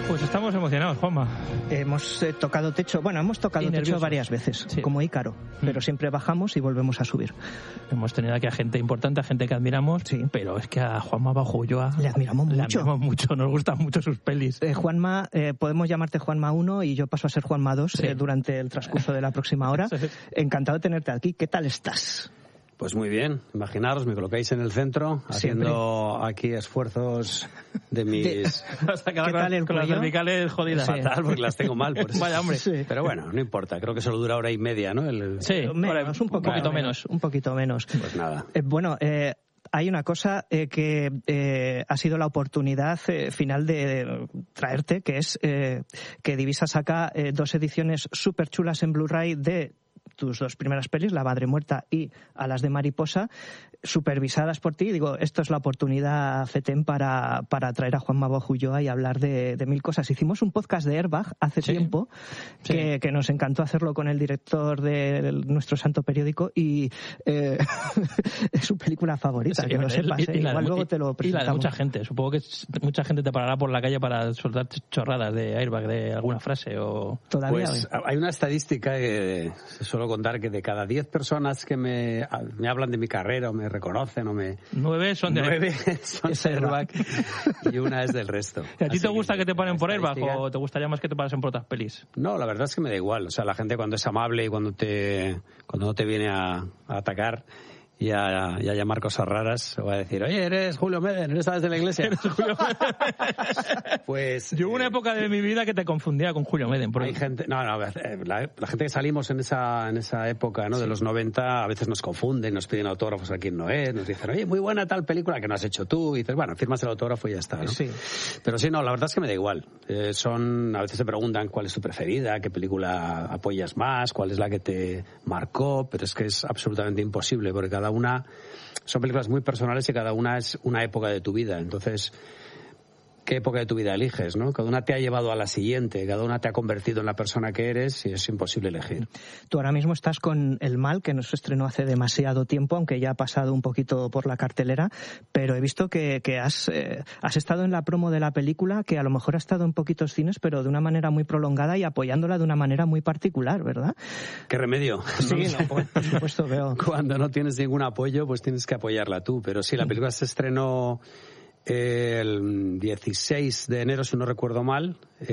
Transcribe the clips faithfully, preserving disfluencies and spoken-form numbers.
Pues estamos emocionados, Juanma. Hemos eh, tocado techo, bueno, hemos tocado techo varias veces, sí. Como Ícaro, mm. pero siempre bajamos y volvemos a subir. Hemos tenido aquí a gente importante, a gente que admiramos, sí. Pero es que a Juanma Bajo Ulloa le admiramos le mucho. admiramos mucho, nos gustan mucho sus pelis. Eh, Juanma, eh, podemos llamarte Juanma uno y yo paso a ser Juanma dos sí. eh, durante el transcurso de la próxima hora. Sí. Encantado de tenerte aquí. ¿Qué tal estás? Pues muy bien, imaginaros, me colocáis en el centro, haciendo Siempre. aquí esfuerzos de mis... De... Hasta que ¿Qué tal el con las cervicales jodidas? Sí. Fatal, porque las tengo mal. Por eso. Vaya, hombre. Sí. Pero bueno, no importa, creo que solo dura hora y media, ¿no? El... Sí, menos, un, poco, un poquito menos. Un poquito menos. Pues nada. Eh, bueno, eh... hay una cosa eh, que eh, ha sido la oportunidad eh, final de traerte, que es eh, que Divisa saca eh, dos ediciones súper chulas en Blu-ray de tus dos primeras pelis, La Madre Muerta y Alas de Mariposa, supervisadas por ti. Digo, esto es la oportunidad, FETEM, para, para traer a Juanma Bajo Ulloa y hablar de, de mil cosas. Hicimos un podcast de Airbag hace sí. tiempo, sí. Que, que nos encantó hacerlo con el director de nuestro santo periódico y eh, es su película favorita, sí, que lo sepas. Y, ¿eh? y Igual de, luego te lo presentamos. Y la de mucha gente. Supongo que mucha gente te parará por la calle para soltar chorradas de Airbag, de alguna frase o... Todavía pues hay una estadística que suelo contar, que de cada diez personas que me, me hablan de mi carrera o me reconocen o me... Nueve son de... Nueve son de Airbag y una es del resto. ¿Y a ti Así te gusta que, que te paren por Airbag estadística... o te gustaría más que te parasen por otras pelis? No, la verdad es que me da igual. O sea, la gente cuando es amable y cuando te cuando no te viene a, a atacar y a, y a llamar cosas raras, o a decir, oye, eres Julio Meden, eres de la iglesia. ¿Eres Julio Meden? Pues... Yo hubo una época de mi vida que te confundía con Julio Meden. Hay gente... No, no, la, la gente que salimos en esa en esa época, ¿no? Sí. De los noventa, a veces nos confunden, nos piden autógrafos a quien no es, nos dicen, oye, muy buena tal película que no has hecho tú, y dices, bueno, firmas el autógrafo y ya está, ¿no? Sí. Pero sí, no, la verdad es que me da igual. Eh, son... A veces se preguntan cuál es tu preferida, qué película apoyas más, cuál es la que te marcó, pero es que es absolutamente imposible, porque cada una... Son películas muy personales y cada una es una época de tu vida. Entonces, ¿qué época de tu vida eliges, no? Cada una te ha llevado a la siguiente, cada una te ha convertido en la persona que eres y es imposible elegir. Tú ahora mismo estás con El Mal, que no se estrenó hace demasiado tiempo, aunque ya ha pasado un poquito por la cartelera, pero he visto que, que has, eh, has estado en la promo de la película, que a lo mejor ha estado en poquitos cines, pero de una manera muy prolongada y apoyándola de una manera muy particular, ¿verdad? ¿Qué remedio? Sí, no, pues, por supuesto, veo. Cuando no tienes ningún apoyo, pues tienes que apoyarla tú, pero sí, la película se estrenó... el dieciséis de enero, si no recuerdo mal,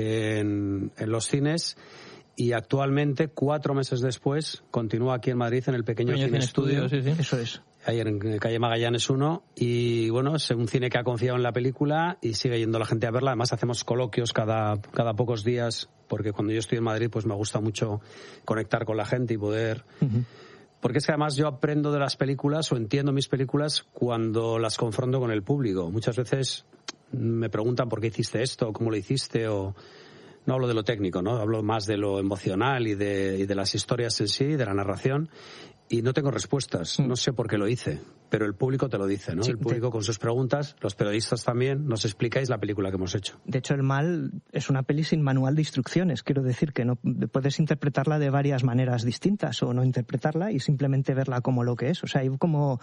en, en los cines, y actualmente, cuatro meses después, continúa aquí en Madrid en el Pequeño, Pequeño Cine, Cine Estudio. Sí, sí. Eso es. Ayer en calle Magallanes uno, y bueno, es un cine que ha confiado en la película y sigue yendo la gente a verla. Además, hacemos coloquios cada, cada pocos días, porque cuando yo estoy en Madrid, pues me gusta mucho conectar con la gente y poder... Uh-huh. Porque es que además yo aprendo de las películas o entiendo mis películas cuando las confronto con el público. Muchas veces me preguntan por qué hiciste esto, cómo lo hiciste, o no hablo de lo técnico, ¿no? Hablo más de lo emocional y de, y de las historias en sí, de la narración. Y no tengo respuestas, no sé por qué lo hice, pero el público te lo dice, ¿no? Sí, el público con sus preguntas, los periodistas también, nos explicáis la película que hemos hecho. De hecho, El Mal es una peli sin manual de instrucciones, quiero decir que no puedes interpretarla de varias maneras distintas o no interpretarla y simplemente verla como lo que es, o sea, hay como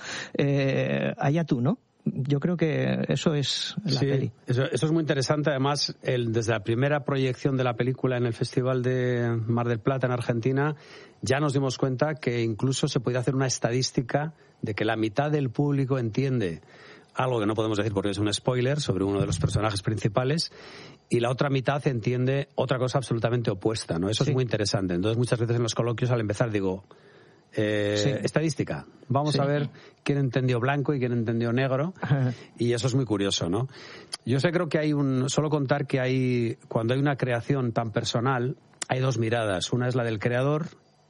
eh, allá tú, ¿no? Yo creo que eso es la sí, peli. Eso, eso es muy interesante. Además, el, desde la primera proyección de la película en el Festival de Mar del Plata en Argentina, ya nos dimos cuenta que incluso se podía hacer una estadística de que la mitad del público entiende algo que no podemos decir porque es un spoiler sobre uno de los personajes principales, y la otra mitad entiende otra cosa absolutamente opuesta, ¿no? Eso sí. Es muy interesante. Entonces, muchas veces en los coloquios al empezar digo... Eh, sí. Estadística. Vamos sí. a ver quién entendió blanco y quién entendió negro. Y eso es muy curioso, ¿no? Yo sé, creo que hay un... Solo contar que hay... Cuando hay una creación tan personal, hay dos miradas. Una es la del creador,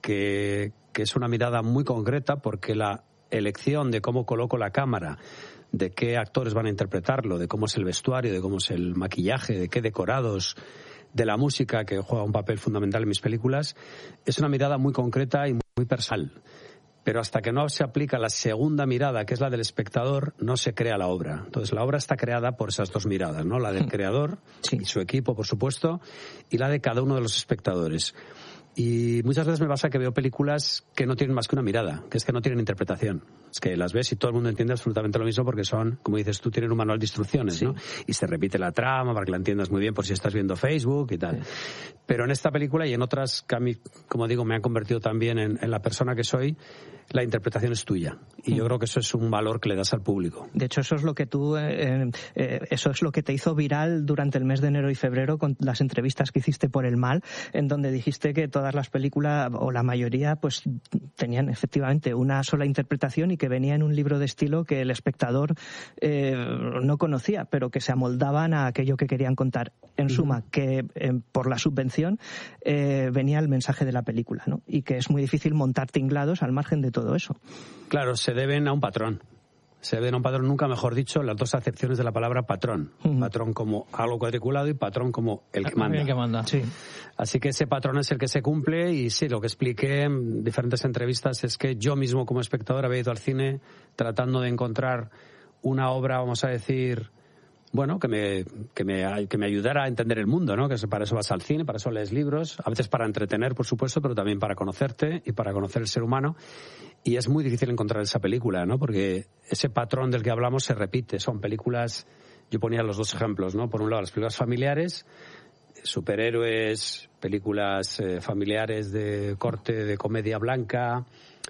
que, que es una mirada muy concreta porque la elección de cómo coloco la cámara, de qué actores van a interpretarlo, de cómo es el vestuario, de cómo es el maquillaje, de qué decorados... de la música, que juega un papel fundamental en mis películas, es una mirada muy concreta y muy personal. Pero hasta que no se aplica la segunda mirada, que es la del espectador, no se crea la obra. Entonces, la obra está creada por esas dos miradas, ¿no? La del creador sí. y su equipo, por supuesto, y la de cada uno de los espectadores. Y muchas veces me pasa que veo películas que no tienen más que una mirada, que es que no tienen interpretación. Es que las ves y todo el mundo entiende absolutamente lo mismo porque son, como dices tú, tienen un manual de instrucciones, sí. ¿no? Y se repite la trama para que la entiendas muy bien por si estás viendo Facebook y tal. Sí. Pero en esta película y en otras que a mí, como digo, me han convertido también en, en la persona que soy, la interpretación es tuya. Y yo creo que eso es un valor que le das al público. De hecho, eso es lo que tú, eh, eh, eso es lo que te hizo viral durante el mes de enero y febrero con las entrevistas que hiciste por El Mal, en donde dijiste que todas las películas, o la mayoría, pues tenían efectivamente una sola interpretación y que venía en un libro de estilo que el espectador eh, no conocía, pero que se amoldaban a aquello que querían contar. En suma, uh-huh. que eh, por la subvención eh, venía el mensaje de la película, ¿no? Y que es muy difícil montar tinglados al margen de todo eso. Claro, se deben a un patrón. Se deben a un patrón, nunca mejor dicho, las dos acepciones de la palabra patrón. Uh-huh. Patrón como algo cuadriculado y patrón como el que manda. El que manda. Sí. Así que ese patrón es el que se cumple y sí, lo que expliqué en diferentes entrevistas es que yo mismo como espectador había ido al cine tratando de encontrar una obra, vamos a decir, bueno, que me, que me, que me ayudara a entender el mundo, ¿no? Que para eso vas al cine, para eso lees libros, a veces para entretener, por supuesto, pero también para conocerte y para conocer el ser humano. Y es muy difícil encontrar esa película, ¿no? Porque ese patrón del que hablamos se repite. Son películas, yo ponía los dos ejemplos, ¿no? Por un lado, las películas familiares, superhéroes, películas eh, familiares de corte de comedia blanca,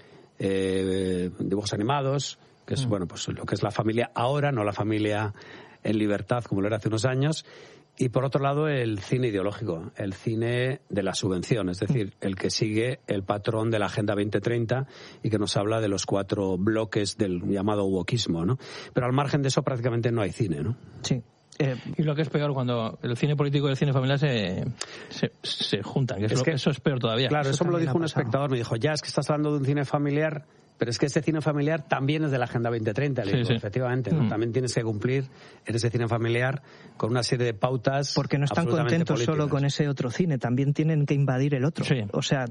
eh, dibujos animados, que es, mm. bueno, pues lo que es la familia ahora, no la familia en libertad como lo era hace unos años. Y por otro lado el cine ideológico, el cine de la subvención, es decir, el que sigue el patrón de la Agenda veinte treinta y que nos habla de los cuatro bloques del llamado wokismo, ¿no? Pero al margen de eso prácticamente no hay cine, ¿no? Sí. Eh, y lo que es peor, cuando el cine político y el cine familiar se, se, se juntan, que, es es lo, que eso es peor todavía. Claro, eso, eso me lo dijo un espectador, me dijo, ya, es que estás hablando de un cine familiar, pero es que ese cine familiar también es de la Agenda veinte treinta, le digo, sí, sí. efectivamente, ¿no? Mm. También tienes que cumplir en ese cine familiar con una serie de pautas. Porque no están contentos políticas. Solo con ese otro cine, también tienen que invadir el otro. Sí. O sea,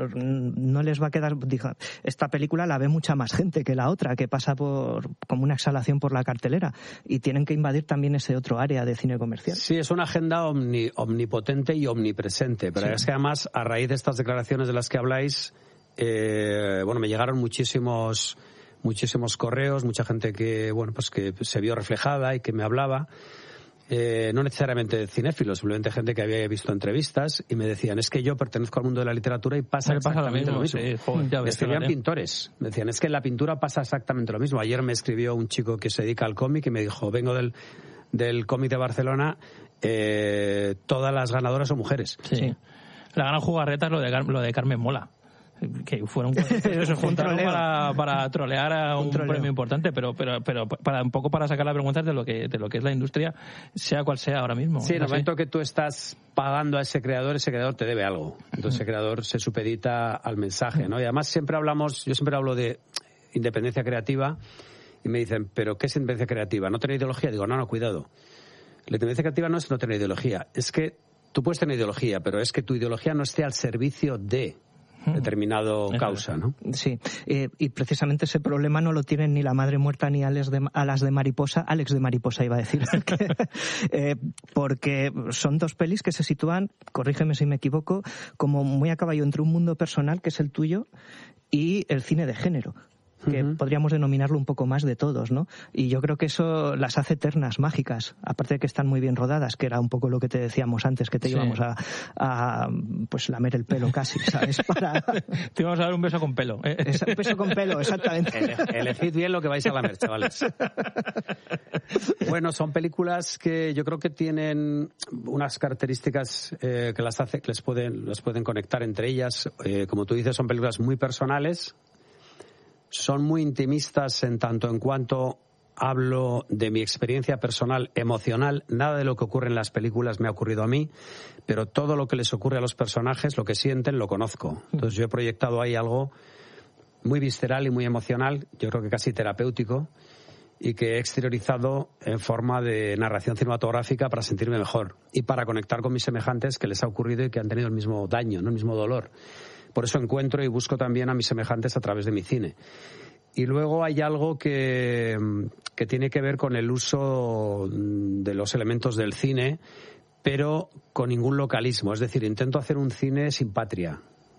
no les va a quedar, dijo, esta película la ve mucha más gente que la otra, que pasa por como una exhalación por la cartelera, y tienen que invadir también ese otro área de cine comercial. Sí, es una agenda omni, omnipotente y omnipresente, pero sí. es que además, a raíz de estas declaraciones de las que habláis, Eh, bueno, me llegaron muchísimos muchísimos correos, mucha gente que bueno pues que se vio reflejada y que me hablaba, eh, no necesariamente cinéfilos, simplemente gente que había visto entrevistas y me decían, es que yo pertenezco al mundo de la literatura y pasa exactamente lo mismo. Lo mismo. Sí, joder, ya me escribían pintores, me decían, es que en la pintura pasa exactamente lo mismo. Ayer me escribió un chico que se dedica al cómic y me dijo, vengo del del cómic de Barcelona, eh, todas las ganadoras son mujeres. Sí. sí. La gran jugarreta es lo de, lo de Carmen Mola. Que fueron se juntaron para, para trolear a un, un premio importante, pero pero pero para un poco para sacar las vergüenzas de lo que de lo que es la industria, sea cual sea ahora mismo. Sí, en el momento que tú estás pagando a ese creador, ese creador te debe algo. Entonces ese creador se supedita al mensaje, ¿no? Y además siempre hablamos, yo siempre hablo de independencia creativa y me dicen, ¿pero qué es independencia creativa? ¿No tener ideología? Digo, no, no, cuidado. La independencia creativa no es no tener ideología, es que tú puedes tener ideología, pero es que tu ideología no esté al servicio de determinado causa, ¿no? Sí, eh, y precisamente ese problema no lo tienen ni La madre muerta ni Alex de, Alas de mariposa, Alex de mariposa iba a decir, eh, porque son dos pelis que se sitúan, corrígeme si me equivoco, como muy a caballo entre un mundo personal, que es el tuyo, y el cine de género, que uh-huh. podríamos denominarlo un poco más de todos, ¿no? Y yo creo que eso las hace eternas, mágicas, aparte de que están muy bien rodadas, que era un poco lo que te decíamos antes, que te sí. íbamos a, a pues lamer el pelo casi, ¿sabes? Para... Te íbamos a dar un beso con pelo. ¿eh? Es, un beso con pelo, exactamente. Ele, elegid bien lo que vais a lamer, chavales. Bueno, son películas que yo creo que tienen unas características eh, que las hace, que les pueden, las pueden conectar entre ellas. Eh, como tú dices, son películas muy personales. Son muy intimistas en tanto en cuanto hablo de mi experiencia personal emocional. Nada de lo que ocurre en las películas me ha ocurrido a mí, pero todo lo que les ocurre a los personajes, lo que sienten, lo conozco. Entonces yo he proyectado ahí algo muy visceral y muy emocional, yo creo que casi terapéutico, y que he exteriorizado en forma de narración cinematográfica para sentirme mejor y para conectar con mis semejantes que les ha ocurrido y que han tenido el mismo daño, ¿no? El mismo dolor. Por eso encuentro y busco también a mis semejantes a través de mi cine. Y luego hay algo que, que tiene que ver con el uso de los elementos del cine, pero con ningún localismo. Es decir, intento hacer un cine sin patria.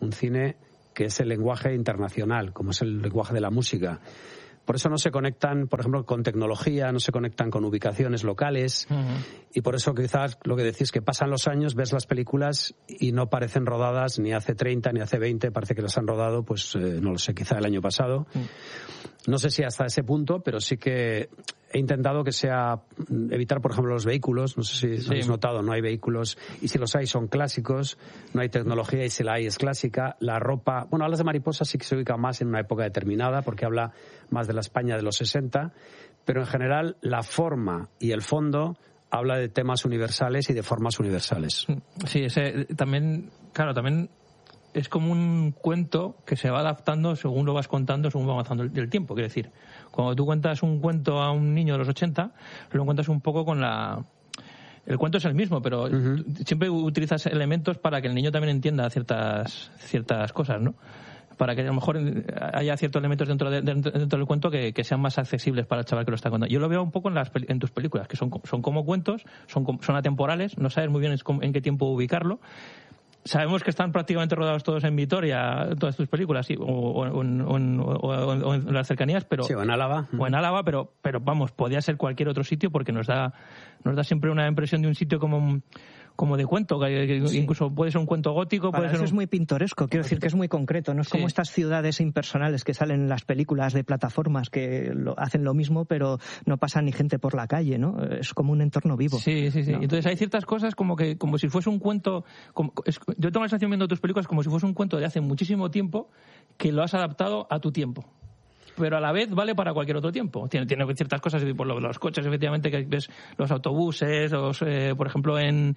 un cine que es el lenguaje internacional, como es el lenguaje de la música. Por eso no se conectan, por ejemplo, con tecnología, no se conectan con ubicaciones locales. Uh-huh. Y por eso quizás lo que decís, que pasan los años, ves las películas y no parecen rodadas ni hace treinta ni hace veinte, parece que las han rodado, pues eh, no lo sé, quizá el año pasado. Uh-huh. No sé si hasta ese punto, pero sí que he intentado que sea evitar, por ejemplo, los vehículos. No sé si sí. habéis notado, no hay vehículos. Y si los hay, son clásicos. No hay tecnología y si la hay, es clásica. La ropa... Bueno, Alas de Mariposa sí que se ubica más en una época determinada porque habla más de la España de los sesenta. Pero en general, la forma y el fondo habla de temas universales y de formas universales. Sí, ese, también... Claro, también... es como un cuento que se va adaptando según lo vas contando, según va avanzando el, el tiempo. Quiero decir, cuando tú cuentas un cuento a un niño de los ochenta, lo cuentas un poco con la... El cuento es el mismo, pero uh-huh. siempre utilizas elementos para que el niño también entienda ciertas ciertas cosas, ¿no? Para que a lo mejor haya ciertos elementos dentro, de, dentro, dentro del cuento que, que sean más accesibles para el chaval que lo está contando. Yo lo veo un poco en, las, en tus películas, que son, son como cuentos, son, son atemporales, no sabes muy bien en qué tiempo ubicarlo. Sabemos que están prácticamente rodados todos en Vitoria, todas tus películas, sí, o, o, o, o, o en las cercanías, pero sí, o en Álava. O en Álava, pero, pero vamos, podía ser cualquier otro sitio porque nos da, nos da siempre una impresión de un sitio como, como de cuento, que, que sí. incluso puede ser un cuento gótico. Para puede eso ser un... es muy pintoresco, quiero decir que es muy concreto, no es sí. como estas ciudades impersonales que salen en las películas de plataformas que lo, hacen lo mismo, pero no pasa ni gente por la calle, ¿no? Es como un entorno vivo. Sí, sí, sí. ¿No? Entonces hay ciertas cosas como que como si fuese un cuento... Como, es, yo tengo la sensación viendo tus películas como si fuese un cuento de hace muchísimo tiempo que lo has adaptado a tu tiempo. Pero a la vez vale para cualquier otro tiempo. Tiene, tiene ciertas cosas, por lo, los coches, efectivamente, que ves los autobuses, los, eh, por ejemplo, en,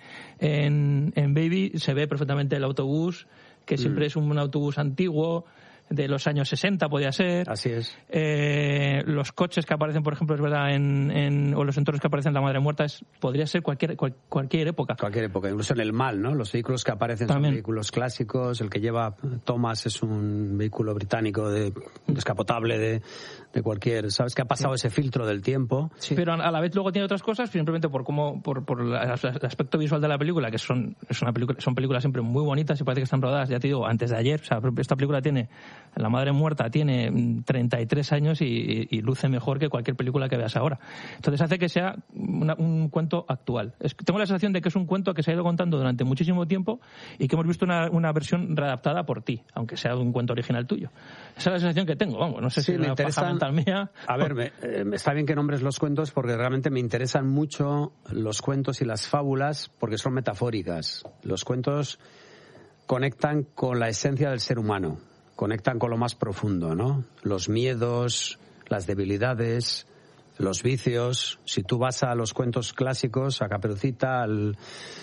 en, en Baby se ve perfectamente el autobús, que siempre mm. es un autobús antiguo, de los años sesenta podía ser. Así es. Eh, los coches que aparecen, por ejemplo, es verdad, en, en, o los entornos que aparecen en La Madre Muerta, es, podría ser cualquier, cual, cualquier época. Cualquier época, incluso en El Mal, ¿no? Los vehículos que aparecen También. son vehículos clásicos, el que lleva Thomas es un vehículo británico de, descapotable de, de cualquier, ¿sabes? Que ha pasado sí. ese filtro del tiempo. Sí. Pero a la vez luego tiene otras cosas, simplemente por cómo, por, por el aspecto visual de la película, que son, es una película, son películas siempre muy bonitas y parece que están rodadas, ya te digo, antes de ayer. O sea, esta película tiene La Madre Muerta tiene treinta y tres años y, y, y luce mejor que cualquier película que veas ahora. Entonces hace que sea una, un cuento actual. Es, tengo la sensación de que es un cuento que se ha ido contando durante muchísimo tiempo y que hemos visto una, una versión readaptada por ti, aunque sea un cuento original tuyo. Esa es la sensación que tengo, vamos, no sé sí, si me es una paja mental mía. A ver, me, eh, está bien que nombres los cuentos porque realmente me interesan mucho los cuentos y las fábulas porque son metafóricas. Los cuentos conectan con la esencia del ser humano. Conectan con lo más profundo, ¿no? Los miedos, las debilidades, los vicios. Si tú vas a los cuentos clásicos, a Caperucita, al,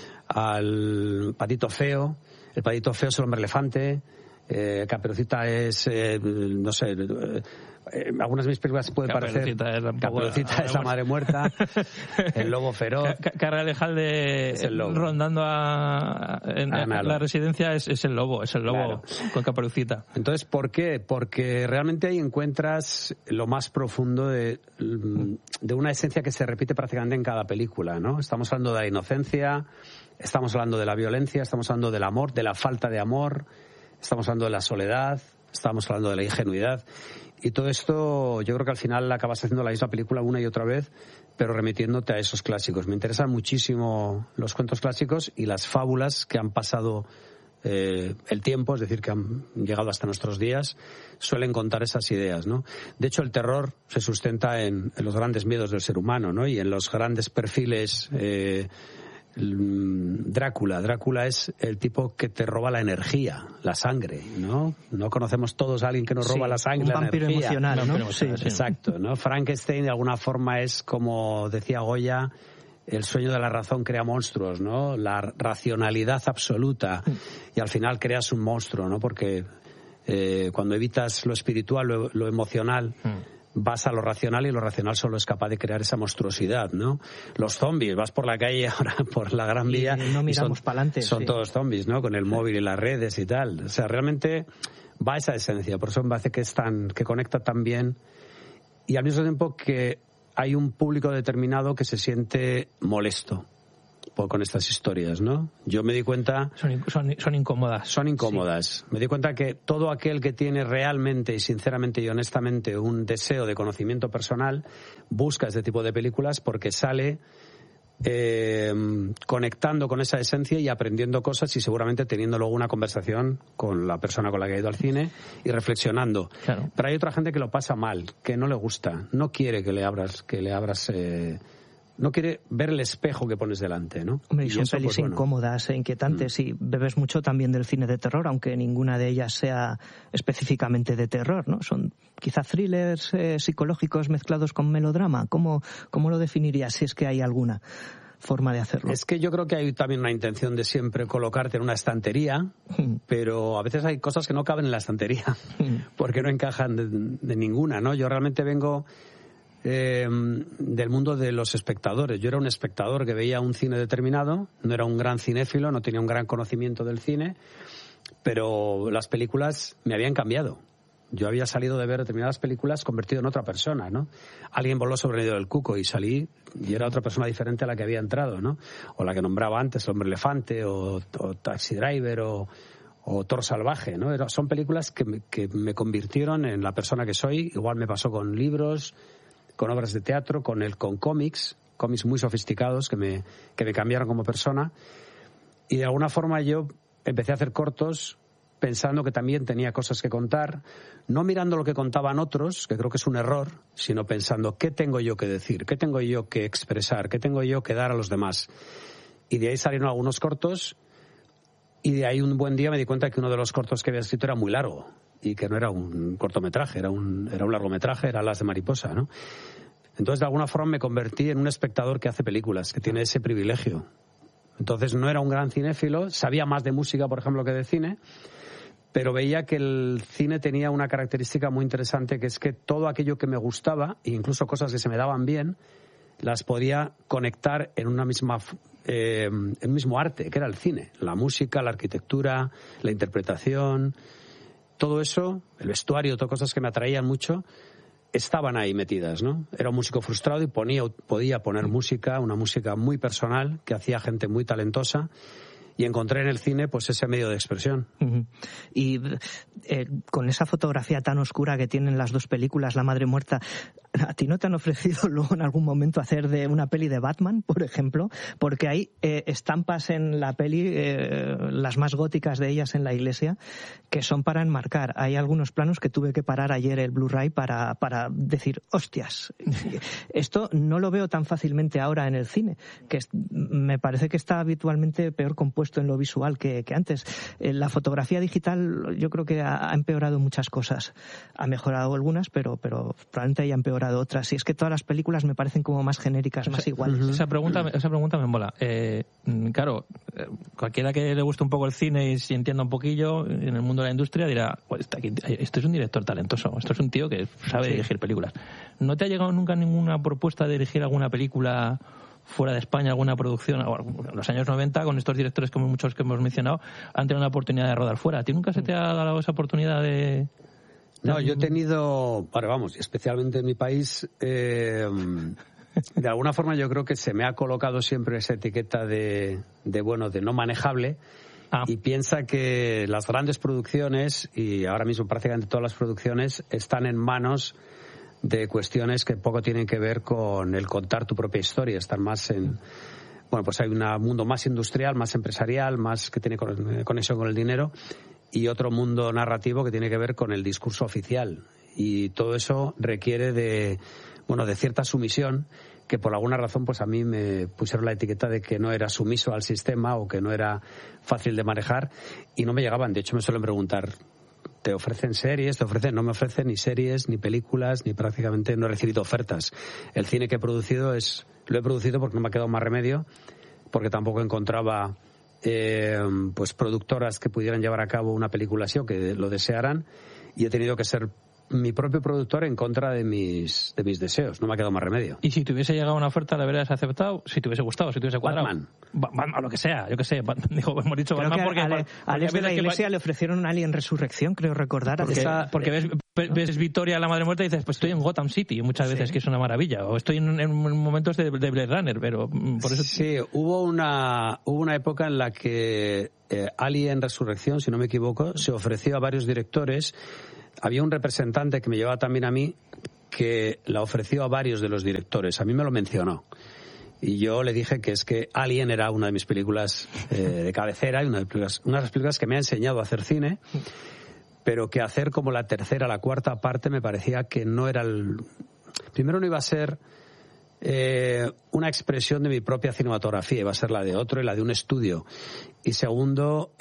al Patito Feo, el Patito Feo es el hombre elefante, eh, Caperucita es, eh, no sé, eh, eh, algunas de mis películas pueden parecer Caperucita es la madre muerta, el lobo feroz. Carralejalde rondando a, en, a la residencia es, es el lobo, es el lobo claro. con Caperucita. Entonces, ¿por qué? Porque realmente ahí encuentras lo más profundo de, de una esencia que se repite prácticamente en cada película, ¿no? Estamos hablando de la inocencia, estamos hablando de la violencia, estamos hablando del amor, de la falta de amor, estamos hablando de la soledad, estamos hablando de la ingenuidad. Y todo esto yo creo que al final acabas haciendo la misma película una y otra vez, pero remitiéndote a esos clásicos. Me interesan muchísimo los cuentos clásicos y las fábulas que han pasado eh, el tiempo, es decir, que han llegado hasta nuestros días, suelen contar esas ideas, ¿no? De hecho, el terror se sustenta en, en los grandes miedos del ser humano, ¿no? Y en los grandes perfiles... Eh, Drácula. Drácula es el tipo que te roba la energía, la sangre, ¿no? No conocemos todos a alguien que nos roba sí, la sangre, un la vampiro energía. emocional, ¿no? Vampiro emocional, sí. Exacto, ¿no? Frankenstein de alguna forma es, como decía Goya, el sueño de la razón crea monstruos, ¿no? La racionalidad absoluta y al final creas un monstruo, ¿no? Porque eh, cuando evitas lo espiritual, lo, lo emocional, vas a lo racional y lo racional solo es capaz de crear esa monstruosidad, ¿no? Los zombies, vas por la calle ahora, por la Gran Vía, y no miramos para adelante. Son sí. todos zombies, ¿no? Con el móvil y las redes y tal. O sea, realmente va a esa esencia. Por eso me parece que es tan, que conecta tan bien y al mismo tiempo que hay un público determinado que se siente molesto. con estas historias, ¿no? Yo me di cuenta... Son, son, son incómodas. Son incómodas. Sí. Me di cuenta que todo aquel que tiene realmente y sinceramente y honestamente un deseo de conocimiento personal busca este tipo de películas porque sale eh, conectando con esa esencia y aprendiendo cosas y seguramente teniendo luego una conversación con la persona con la que ha ido al cine y reflexionando. Claro. Pero hay otra gente que lo pasa mal, que no le gusta, no quiere que le abras... Que le abras eh, no quiere ver el espejo que pones delante, ¿no? Hombre, y son eso, pelis pues, bueno. incómodas e inquietantes mm. y bebes mucho también del cine de terror, aunque ninguna de ellas sea específicamente de terror, ¿no? Son quizá thrillers eh, psicológicos mezclados con melodrama. ¿Cómo, cómo lo definirías, si es que hay alguna forma de hacerlo? Es que yo creo que hay también una intención de siempre colocarte en una estantería, mm. pero a veces hay cosas que no caben en la estantería, mm. porque no encajan de, de ninguna, ¿no? Yo realmente vengo... Eh, del mundo de los espectadores. Yo era un espectador que veía un cine determinado, no era un gran cinéfilo, no tenía un gran conocimiento del cine, pero las películas me habían cambiado. Yo había salido de ver determinadas películas convertido en otra persona, ¿no? Alguien voló sobre el nido del cuco y salí y era otra persona diferente a la que había entrado, ¿no? O la que nombraba antes, El hombre elefante, o, o Taxi Driver, o, o Thor salvaje, ¿no? Era, son películas que me, que me convirtieron en la persona que soy. Igual me pasó con libros, con obras de teatro, con el con cómics, cómics muy sofisticados que me, que me cambiaron como persona. Y de alguna forma yo empecé a hacer cortos pensando que también tenía cosas que contar, no mirando lo que contaban otros, que creo que es un error, sino pensando qué tengo yo que decir, qué tengo yo que expresar, qué tengo yo que dar a los demás. Y de ahí salieron algunos cortos y de ahí un buen día me di cuenta que uno de los cortos que había escrito era muy largo. Y que no era un cortometraje, era un, era un largometraje, era Alas de mariposa, ¿no? Entonces, de alguna forma me convertí en un espectador que hace películas, que tiene ese privilegio. Entonces, no era un gran cinéfilo, sabía más de música, por ejemplo, que de cine, pero veía que el cine tenía una característica muy interesante, que es que todo aquello que me gustaba, e incluso cosas que se me daban bien, las podía conectar en una misma... Eh, en un mismo arte, que era el cine. La música, la arquitectura, la interpretación... Todo eso, el vestuario, todas cosas que me atraían mucho, estaban ahí metidas, ¿no? Era un músico frustrado y ponía, podía poner música, una música muy personal, que hacía gente muy talentosa, y encontré en el cine pues ese medio de expresión. Uh-huh. Y eh, con esa fotografía tan oscura que tienen las dos películas, La madre muerta, ¿a ti no te han ofrecido luego en algún momento hacer de una peli de Batman, por ejemplo? Porque hay eh, estampas en la peli, eh, las más góticas de ellas en la iglesia, que son para enmarcar. Hay algunos planos que tuve que parar ayer el Blu-ray para, para decir, hostias, esto no lo veo tan fácilmente ahora en el cine, que es, me parece que está habitualmente peor compuesto en lo visual que, que antes. Eh, la fotografía digital yo creo que ha, ha empeorado muchas cosas. Ha mejorado algunas, pero, pero probablemente haya empeorado otras. Y es que todas las películas me parecen como más genéricas, más iguales. Uh-huh. Esa pregunta, esa pregunta me mola. Eh, claro, cualquiera que le guste un poco el cine y si entienda un poquillo en el mundo de la industria dirá, pues esto es un director talentoso, esto es un tío que sabe sí. dirigir películas. ¿No te ha llegado nunca ninguna propuesta de dirigir alguna película fuera de España, alguna producción? En los años noventa, con estos directores como muchos que hemos mencionado, han tenido la oportunidad de rodar fuera. ¿A ti nunca se te ha dado esa oportunidad de...? No, yo he tenido, bueno, vamos, especialmente en mi país, eh, de alguna forma yo creo que se me ha colocado siempre esa etiqueta de, de bueno, de no manejable. Ah. Y piensa que las grandes producciones, y ahora mismo prácticamente todas las producciones, están en manos de cuestiones que poco tienen que ver con el contar tu propia historia. Están más en... Bueno, pues hay un mundo más industrial, más empresarial, más que tiene conexión con el dinero, y otro mundo narrativo que tiene que ver con el discurso oficial. Y todo eso requiere de, bueno, de cierta sumisión, que por alguna razón pues a mí me pusieron la etiqueta de que no era sumiso al sistema o que no era fácil de manejar, y no me llegaban. De hecho, me suelen preguntar, ¿te ofrecen series? ¿Te ofrecen? No me ofrecen ni series, ni películas, ni prácticamente no he recibido ofertas. El cine que he producido es, lo he producido porque no me ha quedado más remedio, porque tampoco encontraba eh, pues productoras que pudieran llevar a cabo una película así o que lo desearan, y he tenido que ser mi propio productor en contra de mis de mis deseos. No me ha quedado más remedio. ¿Y si te hubiese llegado una oferta, la habrías aceptado? Si te hubiese gustado, si te hubiese cuadrado. Batman. Batman, o lo que sea, yo que sé. Digo, hemos dicho creo Batman que porque... A, a, a Alex de la Iglesia que... le ofrecieron Alien Resurrección, creo recordar. Porque, esa, porque ves, ves Victoria, la Madre Muerta, y dices, pues estoy en Gotham City, muchas veces, sí, que es una maravilla, o estoy en, en momentos de, de Blade Runner, pero por eso... Sí, hubo una, hubo una época en la que eh, Alien Resurrección, si no me equivoco, se ofreció a varios directores. Había un representante que me llevaba también a mí, que la ofreció a varios de los directores. A mí me lo mencionó. Y yo le dije que es que Alien era una de mis películas eh, de cabecera y una de, películas, una de las películas que me ha enseñado a hacer cine, pero que hacer como la tercera, la cuarta parte me parecía que no era el... Primero no iba a ser eh, una expresión de mi propia cinematografía, iba a ser la de otro y la de un estudio. Y segundo,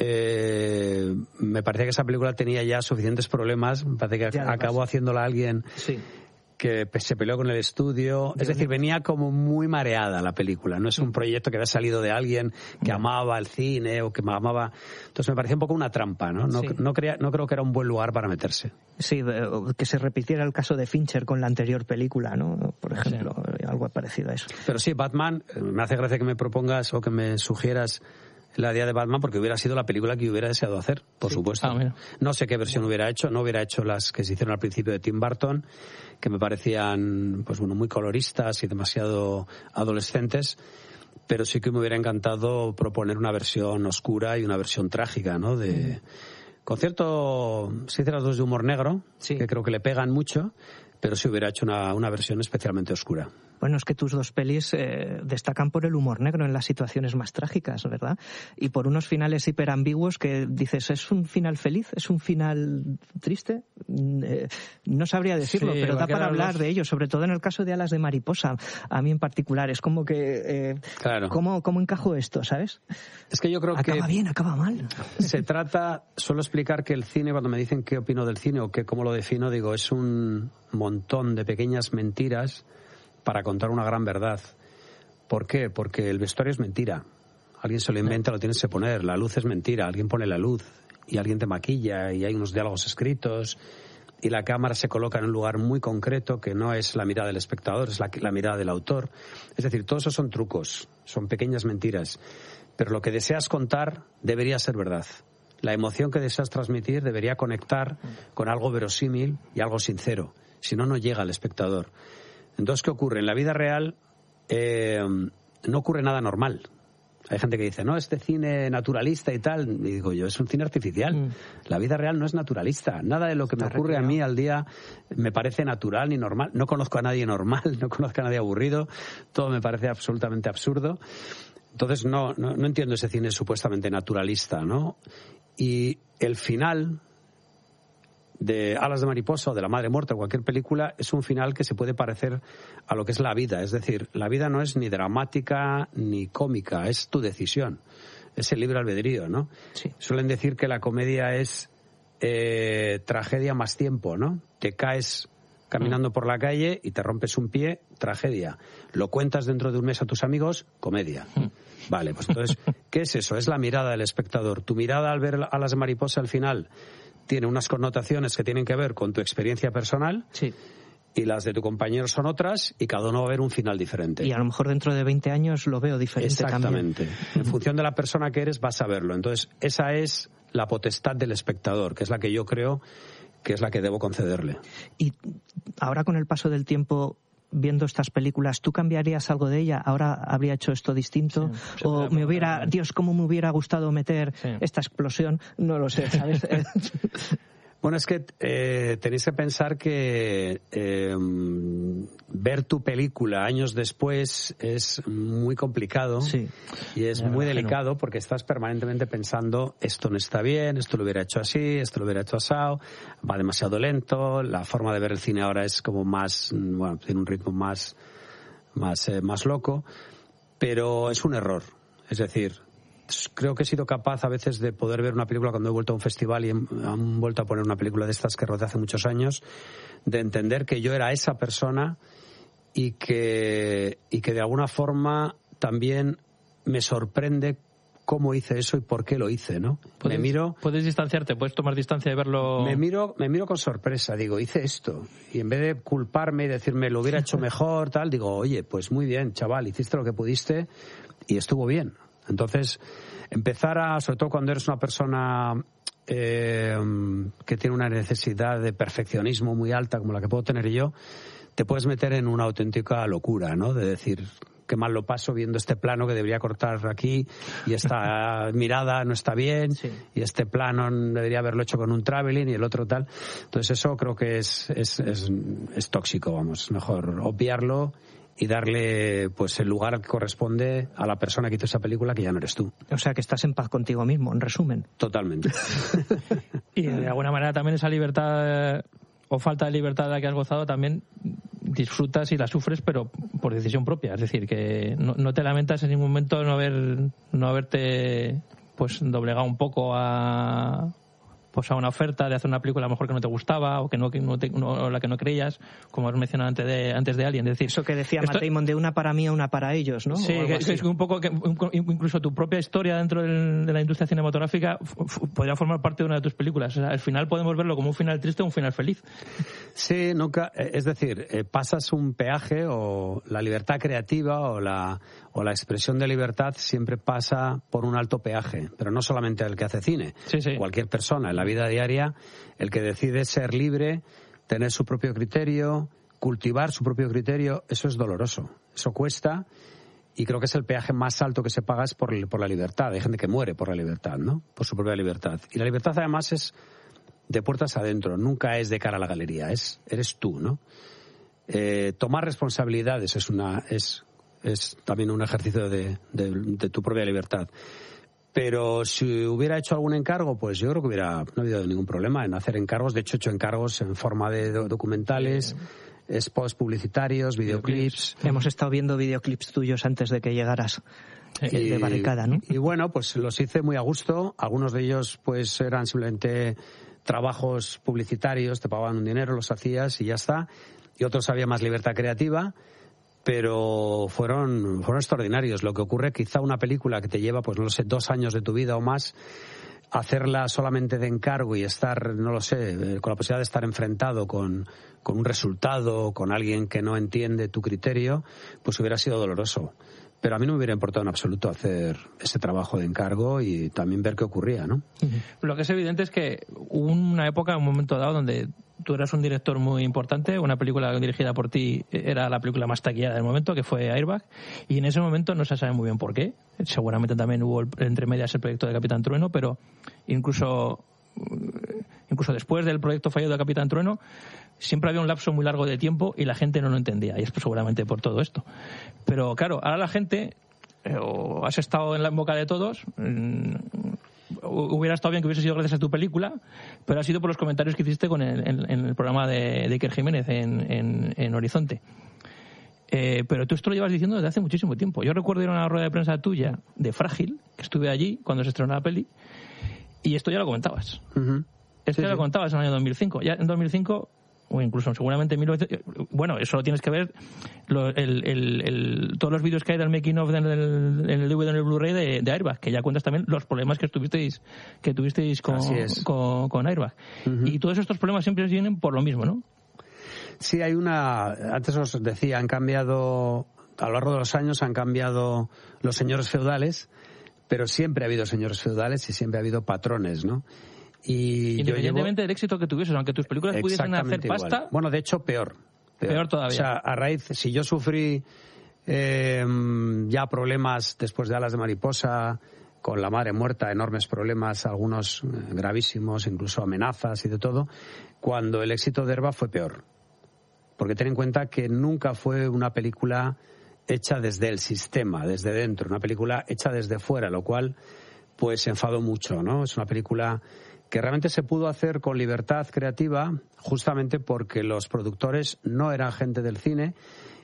eh, me parecía que esa película tenía ya suficientes problemas, me parece que ya acabó haciéndola alguien... Sí. que se peleó con el estudio, es decir, venía como muy mareada la película, no es un proyecto que había salido de alguien que amaba el cine o que amaba... Entonces me parecía un poco una trampa, ¿no? No, sí. no, creía, no creo que era un buen lugar para meterse. Sí, que se repitiera el caso de Fincher con la anterior película, ¿no? Por ejemplo, sí. algo parecido a eso. Pero sí, Batman, me hace gracia que me propongas o que me sugieras la idea de Batman, porque hubiera sido la película que hubiera deseado hacer, por sí. supuesto. Ah, no sé qué versión hubiera hecho, no hubiera hecho las que se hicieron al principio de Tim Burton, que me parecían pues bueno muy coloristas y demasiado adolescentes, pero sí que me hubiera encantado proponer una versión oscura y una versión trágica, ¿no? De con cierto, si hiciera dos de humor negro, sí. que creo que le pegan mucho, pero sí hubiera hecho una, una versión especialmente oscura. Bueno, es que tus dos pelis eh, destacan por el humor negro en las situaciones más trágicas, ¿verdad? Y por unos finales hiperambiguos que dices, ¿es un final feliz? ¿Es un final triste? Eh, no sabría decirlo, sí, pero da para hablar los... de ello, sobre todo en el caso de Alas de Mariposa, a mí en particular. Es como que... Eh, claro. ¿cómo, ¿Cómo encajo esto, sabes? Es que yo creo acaba que... Acaba bien, acaba mal. Se trata... Suelo explicar que el cine, cuando me dicen qué opino del cine o que cómo lo defino, digo, es un montón de pequeñas mentiras para contar una gran verdad. ¿Por qué? Porque el vestuario es mentira. Alguien se lo inventa, lo tienes que poner. La luz es mentira. Alguien pone la luz y alguien te maquilla y hay unos diálogos escritos y la cámara se coloca en un lugar muy concreto que no es la mirada del espectador, es la, la mirada del autor. Es decir, todos esos son trucos, son pequeñas mentiras. Pero lo que deseas contar debería ser verdad. La emoción que deseas transmitir debería conectar con algo verosímil y algo sincero. Si no, no llega al espectador. Entonces, ¿qué ocurre? En la vida real eh, no ocurre nada normal. Hay gente que dice, no, este cine naturalista y tal. Y digo yo, es un cine artificial. Mm. La vida real no es naturalista. Nada de lo que me Está ocurre retirado. a mí al día me parece natural ni normal. No conozco a nadie normal, no conozco a nadie aburrido. Todo me parece absolutamente absurdo. Entonces, no, no, no entiendo ese cine supuestamente naturalista, ¿no? Y el final de Alas de Mariposa o de La Madre Muerta o cualquier película es un final que se puede parecer a lo que es la vida. Es decir, la vida no es ni dramática ni cómica, es tu decisión. Es el libre albedrío, ¿no? Sí. Suelen decir que la comedia es eh, tragedia más tiempo, ¿no? Te caes caminando mm. por la calle y te rompes un pie, tragedia. Lo cuentas dentro de un mes a tus amigos, comedia. Mm. Vale, pues entonces, ¿qué es eso? Es la mirada del espectador. Tu mirada al ver Alas de Mariposa al final tiene unas connotaciones que tienen que ver con tu experiencia personal sí. y las de tu compañero son otras y cada uno va a ver un final diferente. Y a lo mejor dentro de veinte años lo veo diferente Exactamente. también. En función de la persona que eres vas a verlo. Entonces, esa es la potestad del espectador, que es la que yo creo que es la que debo concederle. Y ahora con el paso del tiempo, viendo estas películas, ¿tú cambiarías algo de ella? ¿Ahora habría hecho esto distinto? Sí, ¿O me hubiera, Dios, cómo me hubiera gustado meter sí. esta explosión? No lo sé, ¿sabes? Bueno, es que eh, tenéis que pensar que eh, ver tu película años después es muy complicado sí. y es ya muy delicado porque estás permanentemente pensando esto no está bien, esto lo hubiera hecho así, esto lo hubiera hecho asado, va demasiado lento, la forma de ver el cine ahora es como más, bueno, tiene un ritmo más, más, eh, más loco, pero es un error. Es decir, creo que he sido capaz a veces de poder ver una película cuando he vuelto a un festival y han vuelto a poner una película de estas que rodé hace muchos años, de entender que yo era esa persona y que, y que de alguna forma también me sorprende cómo hice eso y por qué lo hice, ¿no? ¿Puedes, me miro, ¿Puedes distanciarte? ¿Puedes tomar distancia de verlo? Me miro, me miro con sorpresa, digo, hice esto. Y en vez de culparme y decirme lo hubiera hecho mejor, tal, digo, oye, pues muy bien, chaval, hiciste lo que pudiste y estuvo bien. Entonces, empezar a, sobre todo cuando eres una persona eh, que tiene una necesidad de perfeccionismo muy alta, como la que puedo tener yo, te puedes meter en una auténtica locura, ¿no? De decir, qué mal lo paso viendo este plano que debería cortar aquí, y esta mirada no está bien, sí. y este plano debería haberlo hecho con un traveling y el otro tal. Entonces eso creo que es, es, es, es tóxico, vamos. Mejor obviarlo y darle pues el lugar que corresponde a la persona que hizo esa película, que ya no eres tú. O sea, que estás en paz contigo mismo, en resumen. Totalmente. Y de alguna manera también esa libertad o falta de libertad de la que has gozado también disfrutas y la sufres, pero por decisión propia. Es decir, que no, no te lamentas en ningún momento no haber no haberte pues doblegado un poco a pues a una oferta de hacer una película a lo mejor que no te gustaba o que no, que no, te, no la que no creías, como has mencionado antes de antes de Alien. Es decir, eso que decía esto, Matt Damon, de una para mí o una para ellos, ¿no? Sí, que, que es un poco que incluso tu propia historia dentro del, de la industria cinematográfica f- f- podría formar parte de una de tus películas. O sea, al final podemos verlo como un final triste o un final feliz. Sí, nunca, es decir, eh, pasas un peaje, o la libertad creativa o la o la expresión de libertad siempre pasa por un alto peaje, pero no solamente el que hace cine, sí, sí. cualquier persona en la vida diaria, el que decide ser libre, tener su propio criterio, cultivar su propio criterio, eso es doloroso, eso cuesta, y creo que es el peaje más alto que se paga es por, por la libertad. Hay gente que muere por la libertad, ¿no? Por su propia libertad. Y la libertad además es de puertas adentro, nunca es de cara a la galería, es eres tú, ¿no? Eh, tomar responsabilidades es una es es también un ejercicio de, de, de tu propia libertad. Pero si hubiera hecho algún encargo, pues yo creo que hubiera no ha habido ningún problema en hacer encargos. De hecho, he hecho encargos en forma de documentales, spots publicitarios, videoclips. Hemos estado viendo videoclips tuyos antes de que llegaras. Y, de Barricada, ¿no? Y bueno, pues los hice muy a gusto. Algunos de ellos pues eran simplemente trabajos publicitarios, te pagaban un dinero, los hacías y ya está. Y otros había más libertad creativa, pero fueron fueron extraordinarios. Lo que ocurre, quizá una película que te lleva, pues no lo sé, dos años de tu vida o más, hacerla solamente de encargo y estar, no lo sé, con la posibilidad de estar enfrentado con, con un resultado, con alguien que no entiende tu criterio, pues hubiera sido doloroso. Pero a mí no me hubiera importado en absoluto hacer ese trabajo de encargo y también ver qué ocurría, ¿no? Lo que es evidente es que hubo una época, un momento dado, donde tú eras un director muy importante, una película dirigida por ti era la película más taquillera del momento, que fue Airbag, y en ese momento no se sabe muy bien por qué. Seguramente también hubo entre medias el proyecto de Capitán Trueno, pero incluso incluso después del proyecto fallido de Capitán Trueno siempre había un lapso muy largo de tiempo y la gente no lo entendía, y es seguramente por todo esto. Pero claro, ahora la gente, eh, o has estado en la boca de todos, mmm, hubiera estado bien que hubiese sido gracias a tu película, pero ha sido por los comentarios que hiciste con el, en, en el programa de, de Iker Jiménez en, en, en Horizonte. Eh, pero tú esto lo llevas diciendo desde hace muchísimo tiempo. Yo recuerdo ir a una rueda de prensa tuya de Frágil, que estuve allí cuando se estrenó la peli, y esto ya lo comentabas. Uh-huh. Esto sí, ya sí. lo comentabas en el año dos mil cinco. Ya en dos mil cinco, o incluso seguramente en mil novecientos... Bueno, eso lo tienes que ver, lo, el, el, el, todos los vídeos que hay del making of en el, el D V D, en el Blu-ray de, de Airbag, que ya cuentas también los problemas que tuvisteis, que tuvisteis con, con, con Airbag. Uh-huh. Y todos estos problemas siempre vienen por lo mismo, ¿no? Sí, hay una... Antes os decía, han cambiado... A lo largo de los años han cambiado los señores feudales, pero siempre ha habido señores feudales y siempre ha habido patrones, ¿no? Y independientemente yo llevo... del éxito que tuvieses, aunque tus películas pudiesen hacer igual. pasta... Bueno, de hecho, peor, peor. Peor todavía. O sea, a raíz... Si yo sufrí eh, ya problemas después de Alas de Mariposa, con la madre muerta, enormes problemas, algunos gravísimos, incluso amenazas y de todo, cuando el éxito de Herba fue peor. Porque ten en cuenta que nunca fue una película hecha desde el sistema, desde dentro, una película hecha desde fuera, lo cual pues enfadó mucho, ¿no? Es una película que realmente se pudo hacer con libertad creativa justamente porque los productores no eran gente del cine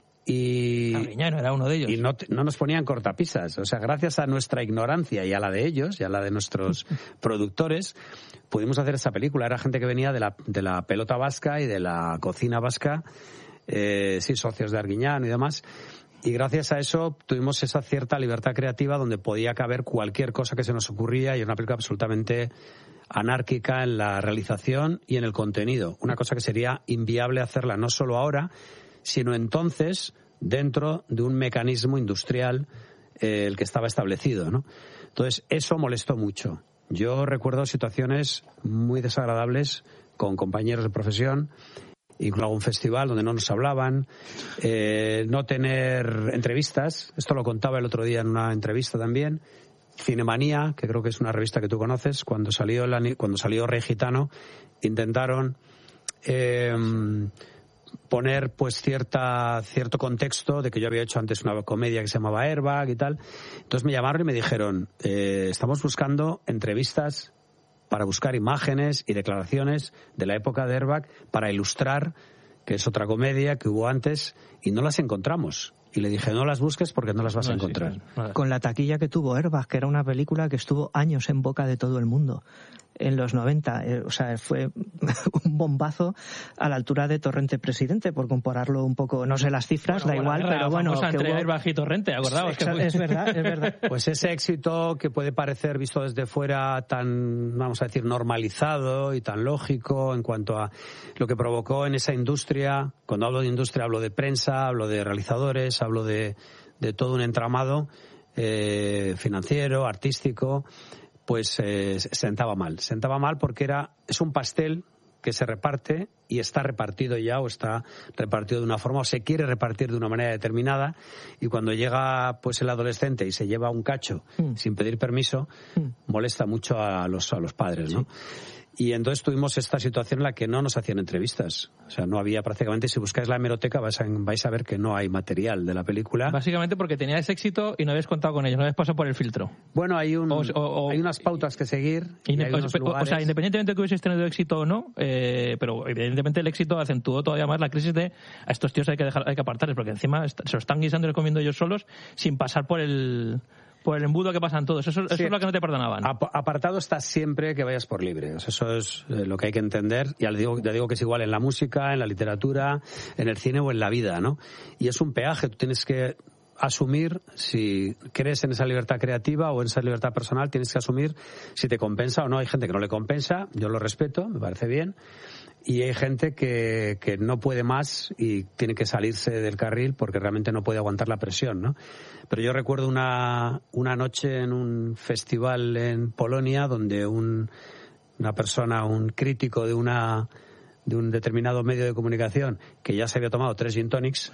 y Arguiñano era uno de ellos. Y no, no nos ponían cortapisas. O sea, gracias a nuestra ignorancia y a la de ellos y a la de nuestros productores, pudimos hacer esa película. Era gente que venía de la, de la pelota vasca y de la cocina vasca, eh, sí, socios de Arguiñano y demás. Y gracias a eso tuvimos esa cierta libertad creativa donde podía caber cualquier cosa que se nos ocurría, y una película absolutamente anárquica en la realización y en el contenido. Una cosa que sería inviable hacerla no solo ahora, sino entonces dentro de un mecanismo industrial eh, el que estaba establecido, ¿no? Entonces eso molestó mucho. Yo recuerdo situaciones muy desagradables con compañeros de profesión, incluso algún festival donde no nos hablaban, eh, no tener entrevistas. Esto lo contaba el otro día en una entrevista también. Cinemanía, que creo que es una revista que tú conoces, cuando salió el, cuando salió Rey Gitano, intentaron eh, poner pues cierta cierto contexto de que yo había hecho antes una comedia que se llamaba Airbag y tal. Entonces me llamaron y me dijeron, eh, estamos buscando entrevistas para buscar imágenes y declaraciones de la época de Airbag para ilustrar, que es otra comedia que hubo antes, y no las encontramos. Y le dije, no las busques porque no las vas no, a encontrar. Sí, claro. Con la taquilla que tuvo Airbag, que era una película que estuvo años en boca de todo el mundo. En los noventa, eh, o sea, fue un bombazo a la altura de Torrente Presidente, por compararlo un poco, no sé las cifras, bueno, da igual, guerra, pero bueno. Que entre hubo... Airbag y Torrente, acordaos. Es, que fue... es verdad, es verdad. Pues ese éxito que puede parecer visto desde fuera tan, vamos a decir, normalizado y tan lógico en cuanto a lo que provocó en esa industria, cuando hablo de industria hablo de prensa, hablo de realizadores, hablo de, de todo un entramado eh, financiero, artístico, pues eh, sentaba mal. Sentaba mal porque era es un pastel que se reparte y está repartido ya o está repartido de una forma o se quiere repartir de una manera determinada, y cuando llega pues el adolescente y se lleva un cacho mm. sin pedir permiso, mm. molesta mucho a los a los padres, ¿no? Sí. Y entonces tuvimos esta situación en la que no nos hacían entrevistas. O sea, no había prácticamente, si buscáis la hemeroteca vais a, vais a ver que no hay material de la película. Básicamente porque teníais éxito y no habéis contado con ellos, no habéis pasado por el filtro. Bueno, hay un o, o, hay unas pautas que seguir. Y hay unos o sea, independientemente de que hubieseis tenido éxito o no, eh, pero evidentemente el éxito acentuó todavía más la crisis de a estos tíos hay que dejar, hay que apartarles, porque encima se lo están guisando y comiendo ellos solos sin pasar por el... por el embudo que pasan todos. Eso, eso sí. es lo que no te perdonaban. Apartado está siempre que vayas por libre. O sea, eso es eh, lo que hay que entender. Ya le digo, ya digo que es igual en la música, en la literatura, en el cine o en la vida, ¿no? Y es un peaje. Tú tienes que asumir si crees en esa libertad creativa o en esa libertad personal, tienes que asumir si te compensa o no. Hay gente que no le compensa, yo lo respeto, me parece bien. Y hay gente que, que no puede más y tiene que salirse del carril porque realmente no puede aguantar la presión, ¿no? Pero yo recuerdo una, una noche en un festival en Polonia donde un, una persona, un crítico de una de un determinado medio de comunicación que ya se había tomado tres gin tonics,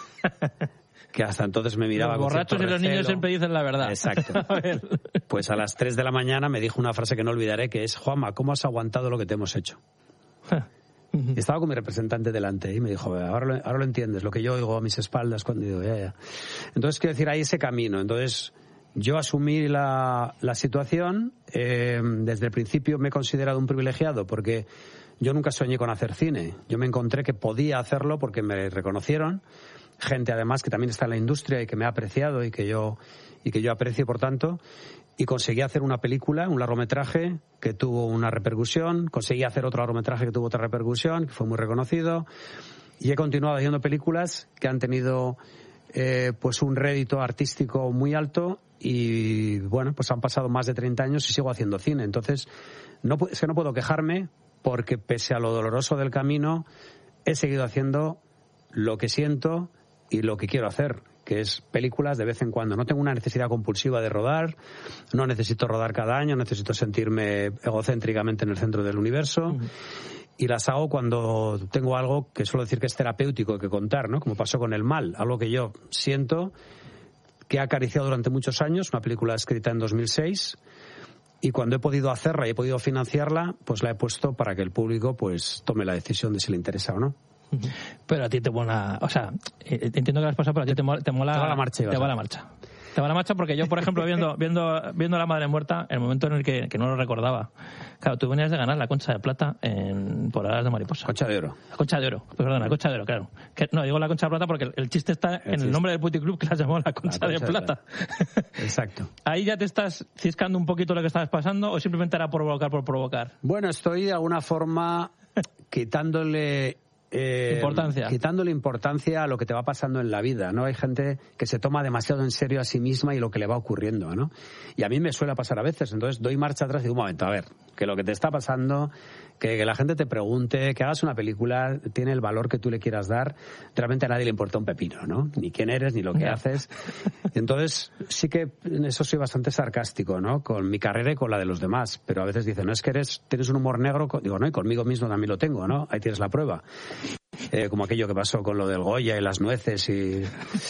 que hasta entonces me miraba los con borrachos y los recelo. Niños siempre dicen la verdad. Exacto. A ver. Pues a las tres de la mañana me dijo una frase que no olvidaré, que es: Juanma, ¿cómo has aguantado lo que te hemos hecho? Estaba con mi representante delante y me dijo, ahora lo, ahora lo entiendes, lo que yo oigo a mis espaldas cuando digo, ya, ya. Entonces, quiero decir, hay ese camino. Entonces, yo asumí la, la situación. Eh, desde el principio me he considerado un privilegiado porque yo nunca soñé con hacer cine. Yo me encontré que podía hacerlo porque me reconocieron. Gente, además, que también está en la industria y que me ha apreciado y que yo, y que yo aprecio, por tanto. Y conseguí hacer una película, un largometraje que tuvo una repercusión, conseguí hacer otro largometraje que tuvo otra repercusión, que fue muy reconocido, y he continuado haciendo películas que han tenido eh, pues un rédito artístico muy alto y bueno, pues han pasado más de treinta años y sigo haciendo cine. Entonces, no, es que no puedo quejarme porque pese a lo doloroso del camino, he seguido haciendo lo que siento y lo que quiero hacer, que es películas de vez en cuando. No tengo una necesidad compulsiva de rodar, no necesito rodar cada año, necesito sentirme egocéntricamente en el centro del universo. Uh-huh. Y las hago cuando tengo algo que suelo decir que es terapéutico que contar, ¿no? Como pasó con El Mal, algo que yo siento, que he acariciado durante muchos años, una película escrita en dos mil seis, y cuando he podido hacerla y he podido financiarla, pues la he puesto para que el público pues tome la decisión de si le interesa o no. Pero a ti te mola, o sea, entiendo que las pasado, pero a ti te mola, te mola te va la marcha. Te va la marcha. Te va la marcha porque yo, por ejemplo, viendo viendo viendo La Madre Muerta, el momento en el que, que no lo recordaba. Claro, tú venías de ganar la Concha de Plata en por Alas de Mariposa. Concha de Oro. La Concha de Oro, pues perdón, la Concha de Oro, claro. Que, no, digo la Concha de Plata porque el, el chiste está el en chiste. El nombre del puticlub que la llamó la Concha, la Concha de, de Plata. Plata. Exacto. ¿Ahí ya te estás ciscando un poquito lo que estabas pasando o simplemente era por provocar por provocar? Bueno, estoy de alguna forma quitándole Eh, importancia. Quitándole importancia a lo que te va pasando en la vida, ¿no? Hay gente que se toma demasiado en serio a sí misma y lo que le va ocurriendo, ¿no? Y a mí me suele pasar a veces, entonces doy marcha atrás y digo, un momento, a ver, que lo que te está pasando, que, que la gente te pregunte, que hagas una película, tiene el valor que tú le quieras dar, realmente a nadie le importa un pepino, ¿no? Ni quién eres, ni lo que yeah. haces. Entonces, sí que en eso soy bastante sarcástico, ¿no? Con mi carrera y con la de los demás, pero a veces dicen, no, es que eres, tienes un humor negro, digo, no, y conmigo mismo también lo tengo, ¿no? Ahí tienes la prueba. Eh, como aquello que pasó con lo del Goya y las nueces y,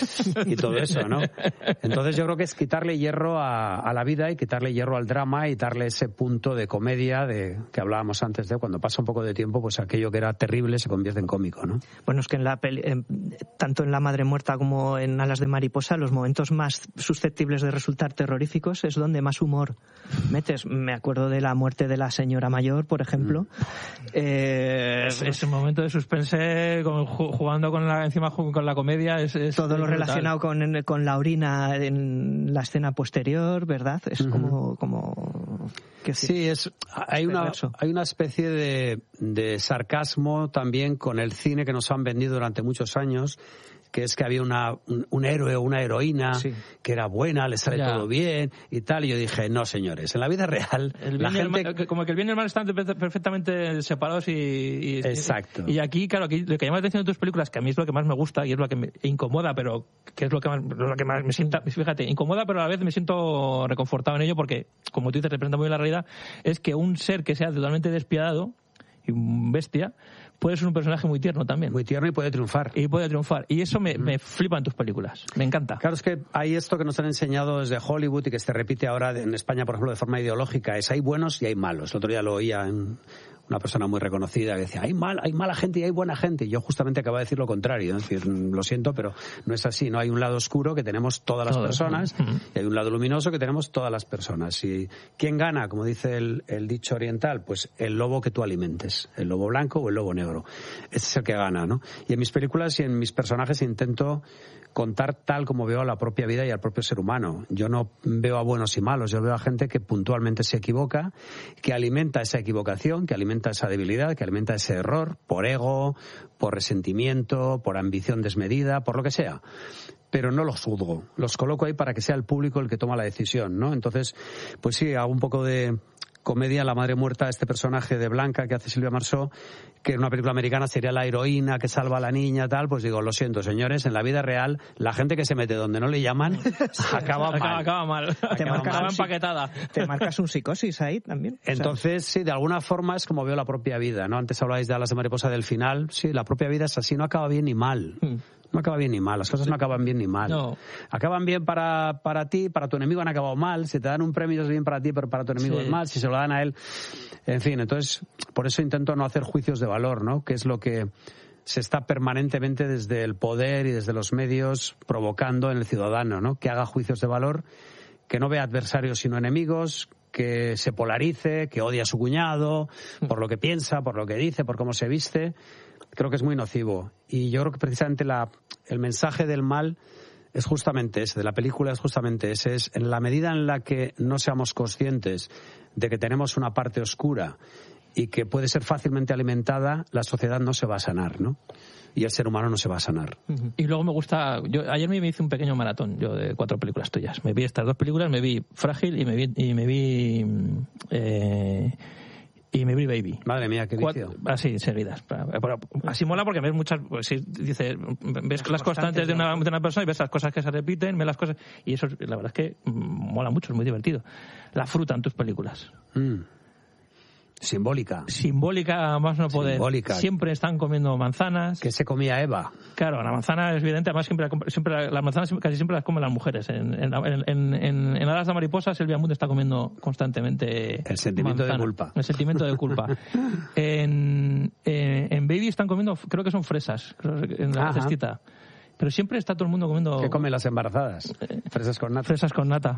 y todo eso, ¿no? Entonces yo creo que es quitarle hierro a, a la vida y quitarle hierro al drama y darle ese punto de comedia de que hablábamos antes de cuando pasa un poco de tiempo, pues aquello que era terrible se convierte en cómico, ¿no? Bueno, es que en la peli, en, tanto en La Madre Muerta como en Alas de Mariposa, los momentos más susceptibles de resultar terroríficos es donde más humor metes. Me acuerdo de la muerte de la señora mayor, por ejemplo. Mm. Eh, es, es un momento de suspense con, jugando con la encima con la comedia es, es todo lo brutal. Relacionado con, con la orina en la escena posterior, ¿verdad? Es uh-huh. como como que sí es hay una hay una especie de, de sarcasmo también con el cine que nos han vendido durante muchos años, que es que había una, un, un héroe o una heroína sí. que era buena, le sale ya. todo bien y tal, y yo dije, no señores, en la vida real el bien la y gente... el mal, como que el bien y el mal están perfectamente separados y, y exacto y, y aquí, claro, aquí lo que llama la atención de tus películas, que a mí es lo que más me gusta y es lo que me incomoda, pero que es lo que más, lo que más me sienta, fíjate, incomoda, pero a la vez me siento reconfortado en ello porque, como tú dices, representa muy bien la realidad, es que un ser que sea totalmente despiadado y un bestia puede ser un personaje muy tierno también. Muy tierno y puede triunfar. Y puede triunfar. Y eso me, mm. me flipa en tus películas. Me encanta. Claro, es que hay esto que nos han enseñado desde Hollywood y que se repite ahora en España, por ejemplo, de forma ideológica. Es hay buenos y hay malos. El otro día lo oía en una persona muy reconocida que decía, hay mal, hay mala gente y hay buena gente. Y yo justamente acabo de decir lo contrario. Es decir, lo siento, pero no es así. No hay un lado oscuro que tenemos todas las Todo personas uh-huh. y hay un lado luminoso que tenemos todas las personas. Y ¿quién gana? Como dice el, el dicho oriental, pues el lobo que tú alimentes. El lobo blanco o el lobo negro. Ese es el que gana, ¿no? Y en mis películas y en mis personajes intento contar tal como veo a la propia vida y al propio ser humano. Yo no veo a buenos y malos, yo veo a gente que puntualmente se equivoca, que alimenta esa equivocación, que alimenta esa debilidad, que alimenta ese error, por ego, por resentimiento, por ambición desmedida, por lo que sea. Pero no los juzgo, los coloco ahí para que sea el público el que toma la decisión, ¿no? Entonces, pues sí, hago un poco de comedia, La Madre Muerta, este personaje de Blanca que hace Silvia Marsó, que en una película americana sería la heroína que salva a la niña, tal, pues digo, lo siento, señores, en la vida real, la gente que se mete donde no le llaman, acaba mal. Acaba, acaba mal. Te acaba marcas mal. empaquetada. Te marcas un psicosis ahí también. Entonces, sí, de alguna forma es como veo la propia vida, ¿no? Antes hablabais de Alas de Mariposa del final, sí, la propia vida es así, no acaba bien ni mal. Hmm. No acaba bien ni mal, las cosas no acaban bien ni mal. No. Acaban bien para, para ti, para tu enemigo han acabado mal. Si te dan un premio es bien para ti, pero para tu enemigo sí. es mal. Si se lo dan a él, en fin, entonces por eso intento no hacer juicios de valor, ¿no? Que es lo que se está permanentemente desde el poder y desde los medios provocando en el ciudadano, ¿no? Que haga juicios de valor, que no vea adversarios sino enemigos, que se polarice, que odie a su cuñado por lo que piensa, por lo que dice, por cómo se viste. Creo que es muy nocivo. Y yo creo que precisamente la, el mensaje del mal es justamente ese, de la película es justamente ese. Es en la medida en la que no seamos conscientes de que tenemos una parte oscura y que puede ser fácilmente alimentada, la sociedad no se va a sanar, ¿no? Y el ser humano no se va a sanar. Y luego me gusta... Yo ayer me hice un pequeño maratón yo de cuatro películas tuyas. Me vi estas dos películas, me vi Frágil y me vi... Y me vi eh, y me vi Baby. Madre mía, qué vicio. Así, seguidas. Así mola porque ves muchas... Pues, sí, dice, ves las, las constantes de una, de una persona y ves las cosas que se repiten, ves las cosas... Y eso, la verdad es que mola mucho, es muy divertido. La fruta en tus películas. Mm. Simbólica. Simbólica, más no poder. Simbólica. Siempre están comiendo manzanas. ¿Qué se comía Eva? Claro, la manzana es evidente, además siempre, siempre las manzanas casi siempre las comen las mujeres. En, en, en, en, en Alas de Mariposa, Silvia Mundo está comiendo constantemente el sentimiento manzana, de culpa. El sentimiento de culpa. en, en, en Baby están comiendo, creo que son fresas, en la cestita. pero siempre está todo el mundo comiendo... ¿Qué comen las embarazadas? Fresas con nata. Fresas con nata.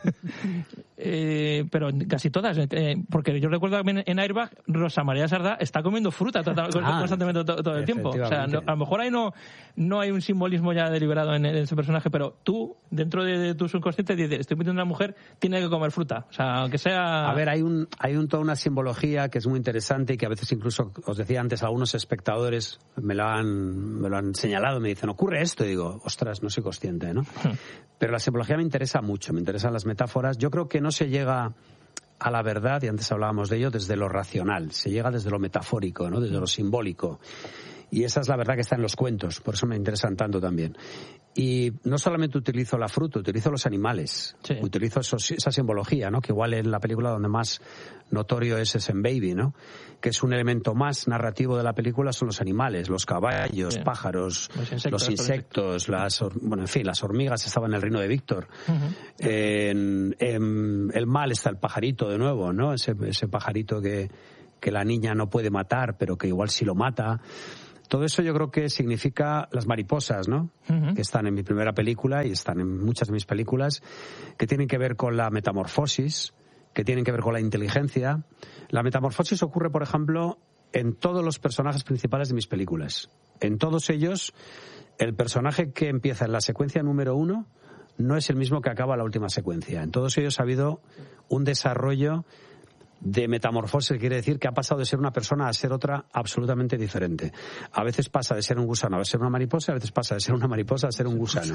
eh, pero casi todas, eh, porque yo recuerdo también en Airbag, Rosa María Sardá está comiendo fruta tota, ah, constantemente todo, todo el tiempo. O sea, no, a lo mejor ahí no, no hay un simbolismo ya deliberado en, en ese personaje, pero tú, dentro de, de tu subconsciente, dices, estoy metiendo a una mujer, tiene que comer fruta. O sea, aunque sea... A ver, hay un hay un, toda una simbología que es muy interesante y que a veces incluso, os decía antes, algunos espectadores me lo han, me lo han señalado, me dicen, ocurre esto, y digo, ostras, no soy consciente, ¿no? Hmm. Pero la simbología me interesa mucho, me interesan las metáforas. Yo creo que no se llega a la verdad, y antes hablábamos de ello, desde lo racional, se llega desde lo metafórico, ¿no? Desde lo simbólico. Y esa es la verdad que está en los cuentos, por eso me interesan tanto también. Y no solamente utilizo la fruta, utilizo los animales, sí. utilizo esos, esa simbología, ¿no? Que igual en la película donde más notorio es es en Baby, ¿no? Que es un elemento más narrativo de la película, son los animales, los caballos, sí. pájaros, los insectos, los insectos las, bueno, en fin, las hormigas estaban en el reino de Víctor. Uh-huh. En, en el mal está el pajarito de nuevo, ¿no? Ese, ese pajarito que, que la niña no puede matar, pero que igual sí lo mata. Todo eso yo creo que significa las mariposas, ¿no? Uh-huh. Que están en mi primera película y están en muchas de mis películas, que tienen que ver con la metamorfosis, que tienen que ver con la inteligencia. La metamorfosis ocurre, por ejemplo, en todos los personajes principales de mis películas. En todos ellos, el personaje que empieza en la secuencia número uno no es el mismo que acaba la última secuencia. En todos ellos ha habido un desarrollo de metamorfosis, quiere decir que ha pasado de ser una persona a ser otra absolutamente diferente. A veces pasa de ser un gusano a ser una mariposa, a veces pasa de ser una mariposa a ser un gusano.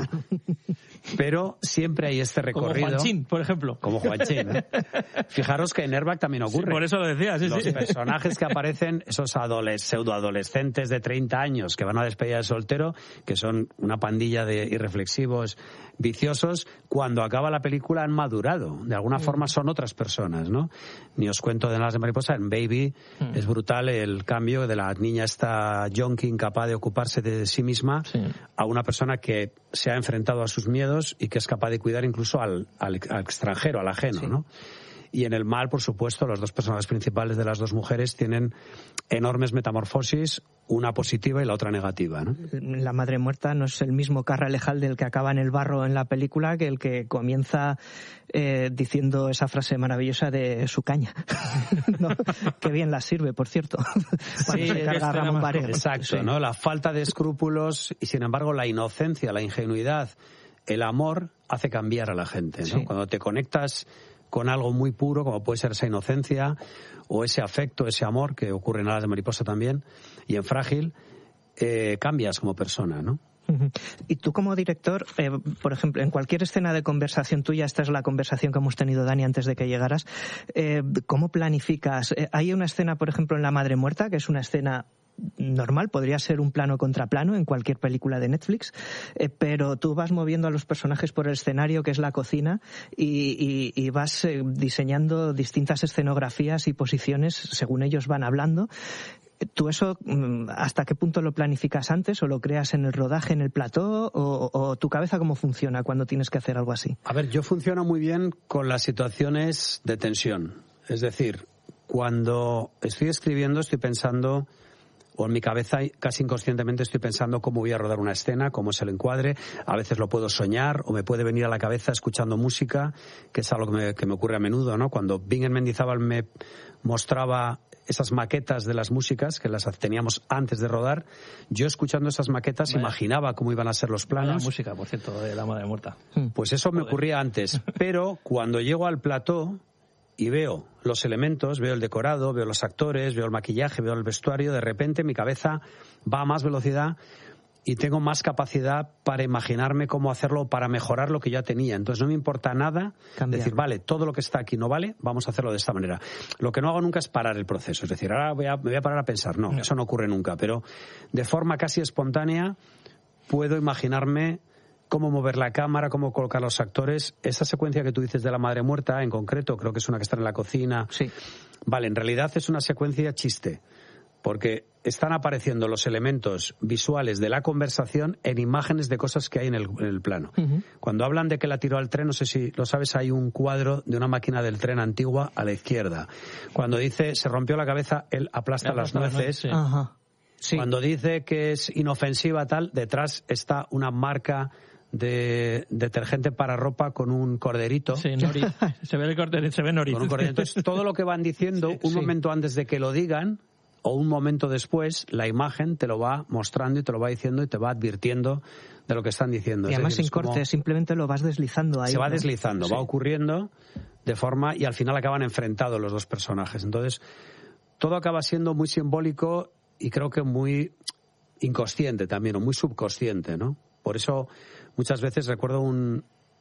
Pero siempre hay este recorrido. Como Juanchín, por ejemplo. Como Juanchín, ¿eh? Fijaros que en Airbag también ocurre. Sí, por eso lo decía, sí, Los sí. personajes que aparecen, esos adoles, pseudoadolescentes de treinta años que van a despedir de soltero, que son una pandilla de irreflexivos, viciosos, cuando acaba la película han madurado. De alguna forma son otras personas, ¿no? Ni os cuento de Alas de Mariposa, en Baby mm. es brutal el cambio de la niña esta yonki incapaz de ocuparse de sí misma sí. a una persona que se ha enfrentado a sus miedos y que es capaz de cuidar incluso al, al, al extranjero, al ajeno, sí. ¿no? Y en el mal, por supuesto, los dos personajes principales de las dos mujeres tienen enormes metamorfosis, una positiva y la otra negativa, ¿no? La madre muerta no es el mismo Carralejal del que acaba en el barro en la película que el que comienza eh, diciendo esa frase maravillosa de su caña. ¿No? Qué bien la sirve, por cierto. Sí, se carga Ramón Barel. Exacto, sí. ¿no? La falta de escrúpulos y, sin embargo, la inocencia, la ingenuidad, el amor hace cambiar a la gente, ¿no? Sí. Cuando te conectas con algo muy puro, como puede ser esa inocencia o ese afecto, ese amor que ocurre en Alas de Mariposa también, y en Frágil, eh, cambias como persona, ¿no? Y tú como director, eh, por ejemplo, en cualquier escena de conversación tuya, esta es la conversación que hemos tenido, Dani, antes de que llegaras, eh, ¿cómo planificas? Eh, hay una escena, por ejemplo, en La Madre Muerta, que es una escena normal, podría ser un plano contra plano en cualquier película de Netflix, eh, pero tú vas moviendo a los personajes por el escenario, que es la cocina, y, y, y vas eh, diseñando distintas escenografías y posiciones según ellos van hablando. ¿Tú eso hasta qué punto lo planificas antes o lo creas en el rodaje, en el plató, o, o tu cabeza cómo funciona cuando tienes que hacer algo así? A ver, yo funciono muy bien con las situaciones de tensión. Es decir, cuando estoy escribiendo estoy pensando, o en mi cabeza casi inconscientemente estoy pensando cómo voy a rodar una escena, cómo es el encuadre. A veces lo puedo soñar o me puede venir a la cabeza escuchando música, que es algo que me, que me ocurre a menudo, ¿no? Cuando Bingen Mendizábal me mostraba esas maquetas de las músicas que las teníamos antes de rodar, yo escuchando esas maquetas Vaya. imaginaba cómo iban a ser los planos. La música, por cierto, de La Madre Muerta. Pues eso Joder. me ocurría antes, pero cuando llego al plató y veo los elementos, veo el decorado, veo los actores, veo el maquillaje, veo el vestuario, de repente mi cabeza va a más velocidad y tengo más capacidad para imaginarme cómo hacerlo, para mejorar lo que ya tenía. Entonces no me importa nada Cambiar. decir, vale, todo lo que está aquí no vale, vamos a hacerlo de esta manera. Lo que no hago nunca es parar el proceso, es decir, ahora voy a, me voy a parar a pensar. No, no, eso no ocurre nunca, pero de forma casi espontánea puedo imaginarme cómo mover la cámara, cómo colocar los actores. Esa secuencia que tú dices de La Madre Muerta, en concreto, creo que es una que está en la cocina. Sí. Vale, en realidad es una secuencia chiste, porque están apareciendo los elementos visuales de la conversación en imágenes de cosas que hay en el, en el plano. Uh-huh. Cuando hablan de que la tiró al tren, no sé si lo sabes, hay un cuadro de una máquina del tren antigua a la izquierda. Cuando dice se rompió la cabeza, él aplasta las nueces. Sí. Ajá. Sí. Cuando dice que es inofensiva tal, detrás está una marca de detergente para ropa con un corderito. Sí, nori. Se ve el corderito, se ve nori. Con un corderito. Entonces, todo lo que van diciendo, sí, un sí. momento antes de que lo digan, o un momento después, la imagen te lo va mostrando y te lo va diciendo y te va advirtiendo de lo que están diciendo. Y es además decir, sin corte, como... simplemente lo vas deslizando ahí. Se va ¿no? deslizando, sí. va ocurriendo de forma y al final acaban enfrentados los dos personajes. Entonces, todo acaba siendo muy simbólico y creo que muy inconsciente también, o muy subconsciente, ¿no? Por eso, muchas veces recuerdo un,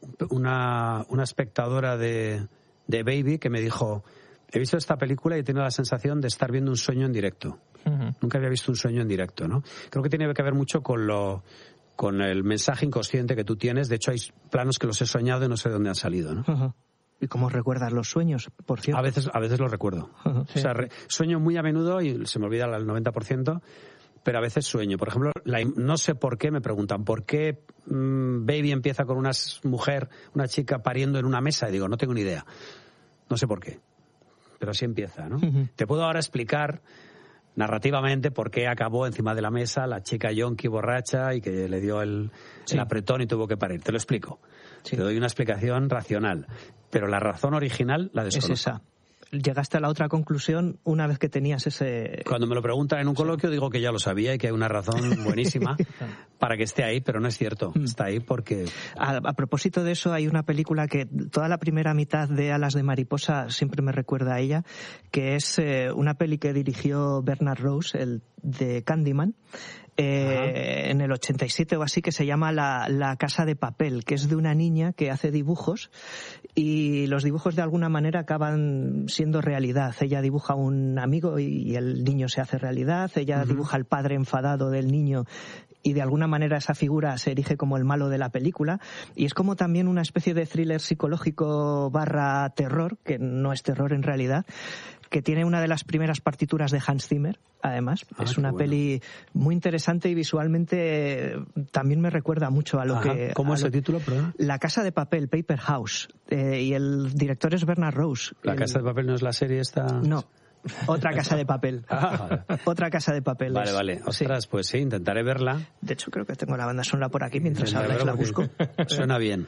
una, una espectadora de, de Baby que me dijo: he visto esta película y he tenido la sensación de estar viendo un sueño en directo. Uh-huh. Nunca había visto un sueño en directo, ¿no? Creo que tiene que ver mucho con lo con el mensaje inconsciente que tú tienes. De hecho, hay planos que los he soñado y no sé de dónde han salido, ¿no? Uh-huh. ¿Y cómo recuerdas los sueños, por cierto? A veces, a veces los recuerdo. Uh-huh. Sí. O sea, re, sueño muy a menudo y se me olvida el noventa por ciento, pero a veces sueño. Por ejemplo, la, no sé por qué, me preguntan, ¿por qué mmm, Baby empieza con una mujer, una chica pariendo en una mesa? Y digo, no tengo ni idea. No sé por qué. Pero así empieza, ¿no? Uh-huh. Te puedo ahora explicar narrativamente por qué acabó encima de la mesa la chica yonki borracha y que le dio el, sí. el apretón y tuvo que parir. Te lo explico. Sí. Te doy una explicación racional. Pero la razón original la desconozco. Es esa. Llegaste a la otra conclusión una vez que tenías ese... Cuando me lo preguntan en un coloquio digo que ya lo sabía y que hay una razón buenísima para que esté ahí, pero no es cierto. Está ahí porque... A, a propósito de eso, hay una película que toda la primera mitad de Alas de Mariposa siempre me recuerda a ella, que es eh, una peli que dirigió Bernard Rose, el de Candyman, Eh, en el ochenta y siete o así, que se llama la, la Casa de Papel, que es de una niña que hace dibujos y los dibujos de alguna manera acaban siendo realidad. Ella dibuja un amigo y el niño se hace realidad, ella uh-huh. dibuja al padre enfadado del niño y de alguna manera esa figura se erige como el malo de la película, y es como también una especie de thriller psicológico barra terror, que no es terror en realidad, que tiene una de las primeras partituras de Hans Zimmer, además. Ah, es una bueno. peli muy interesante y visualmente también me recuerda mucho a lo Ajá. que... ¿Cómo es el lo, título, perdón? La Casa de Papel, Paper House, eh, y el director es Bernard Rose. ¿La el... Casa de Papel no es la serie esta...? No. Otra Casa de Papel. Ah, Otra Casa de Papel. Vale, vale. Ostras, sí. Pues sí, intentaré verla. De hecho, creo que tengo la banda sonora por aquí mientras hablas, la busco. Suena bien.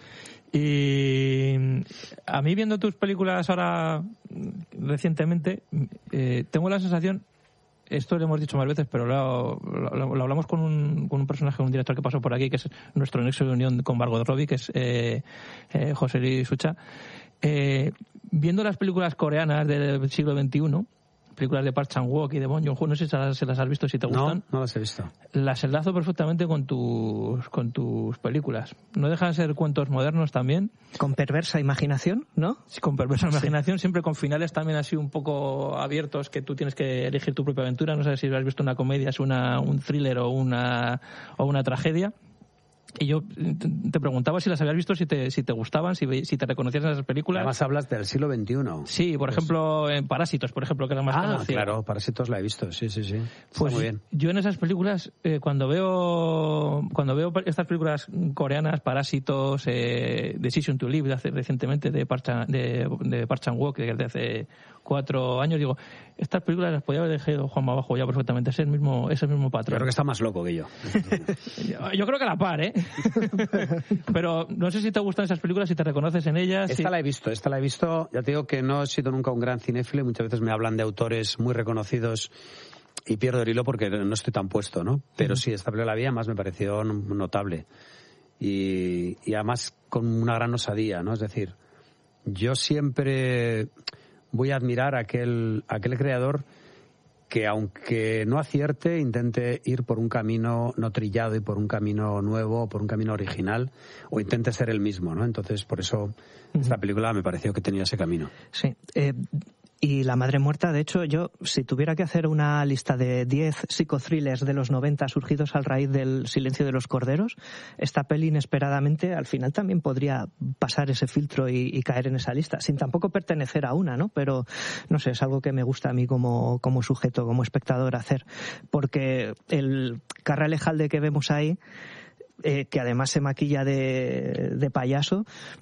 Y a mí, viendo tus películas ahora recientemente, eh, tengo la sensación, esto lo hemos dicho más veces, pero lo, lo, lo hablamos con un, con un personaje, un director que pasó por aquí, que es nuestro nexo de unión con Margot Robbie, que es eh, eh, José Luis Sucha. Eh, viendo las películas coreanas del siglo veintiuno, películas de Park Chan-wook y de Bong Joon-ho, no sé si las, si las has visto, si te gustan. No, no las he visto. Las enlazo perfectamente con tus con tus películas. No dejan de ser cuentos modernos también. Con perversa imaginación, ¿no? Sí, con perversa imaginación, sí. Siempre con finales también así un poco abiertos, que tú tienes que elegir tu propia aventura. No sé si has visto una comedia, es una un thriller o una o una tragedia. Y yo te preguntaba si las habías visto, si te, si te gustaban, si, si te reconocías en esas películas. Además hablas del siglo veintiuno. Sí, por pues... ejemplo, en Parásitos, por ejemplo, que era más ah, conocida. Claro, Parásitos la he visto, sí, sí, sí. Está pues muy bien. Yo en esas películas, eh, cuando veo cuando veo estas películas coreanas, Parásitos, eh, Decision to Live, de hace, recientemente, de Park Chan, de, de Park Chan-wook, de hace cuatro años, digo, estas películas las podía haber dejado Juan Abajo ya perfectamente, es el mismo, es el mismo patrón. Yo creo que está más loco que yo. yo, yo creo que a la par, ¿eh? Pero no sé si te gustan esas películas, si te reconoces en ellas. Esta si... la he visto, esta la he visto. Ya te digo que no he sido nunca un gran cinéfilo y muchas veces me hablan de autores muy reconocidos y pierdo el hilo porque no estoy tan puesto, ¿no? Pero uh-huh. sí, esta película la vi, además me pareció notable. Y, y además con una gran osadía, ¿no? Es decir, yo siempre voy a admirar a aquel, a aquel creador que, aunque no acierte, intente ir por un camino no trillado y por un camino nuevo, por un camino original, o intente ser el mismo, ¿no? Entonces, por eso uh-huh. esta película me pareció que tenía ese camino. Sí. Eh, y La Madre Muerta, de hecho, yo, si tuviera que hacer una lista de diez psicothrillers de los noventa surgidos a raíz del Silencio de los Corderos, esta peli inesperadamente al final también podría pasar ese filtro y, y caer en esa lista, sin tampoco pertenecer a una, ¿no? Pero, no sé, es algo que me gusta a mí como, como sujeto, como espectador hacer, porque el Carra Elejalde que vemos ahí, eh, que además se maquilla de, de payaso,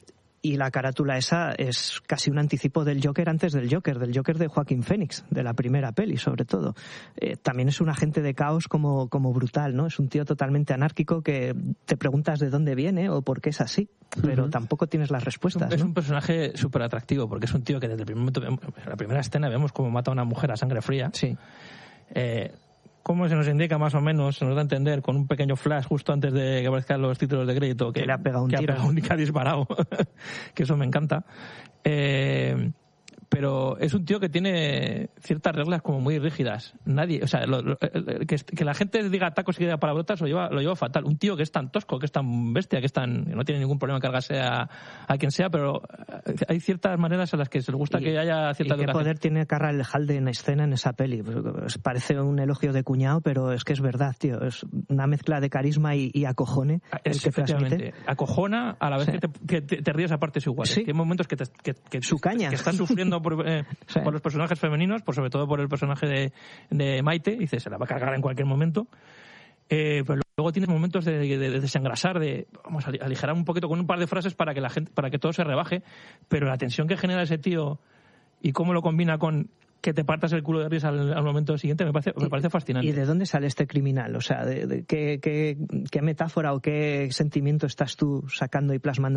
y la carátula esa es casi un anticipo del Joker antes del Joker, del Joker de Joaquín Phoenix, de la primera peli, sobre todo. Eh, también es un agente de caos como, como brutal, ¿no? Es un tío totalmente anárquico que te preguntas de dónde viene o por qué es así, pero uh-huh. tampoco tienes las respuestas. Es un, ¿no? es un personaje súper atractivo, porque es un tío que desde el primer momento, en la primera escena vemos cómo mata a una mujer a sangre fría. Sí. Eh, como se nos indica más o menos, se nos da a entender con un pequeño flash justo antes de que aparezcan los títulos de crédito que, que le ha pegado un que tiro, ha, pegado un, que ha disparado, que eso me encanta. Eh, pero es un tío que tiene ciertas reglas como muy rígidas. Nadie, o sea, lo, lo, que, que la gente diga tacos y diga palabrotas lo lleva, lo lleva fatal. Un tío que es tan tosco, que es tan bestia, que es tan, no tiene ningún problema en cargarse a, a quien sea, pero hay ciertas maneras en las que se le gusta y, que haya cierta ¿y qué poder tiene Carralhalde en escena en esa peli? Pues parece un elogio de cuñado, pero es que es verdad, tío. Es una mezcla de carisma y, y acojone. Es que efectivamente acojona a la vez sí. que, te, que te, te ríes a partes iguales. Sí. Que hay momentos que, te, que, que, Su caña. que están sufriendo por, eh, sí. por los personajes femeninos, por sobre todo por el personaje de, de Maite, dice, se la va a cargar en cualquier momento. Eh, pero luego tienes momentos de, de, de desengrasar, de vamos a aligerar un poquito con un par de frases para que la gente, para que todo se rebaje, pero la tensión que genera ese tío y cómo lo combina con que te partas el culo de risa al, al momento siguiente me parece, me parece fascinante. ¿Y de dónde sale este criminal? O sea, de, de, ¿qué, qué, ¿qué metáfora o qué sentimiento estás tú sacando y plasmando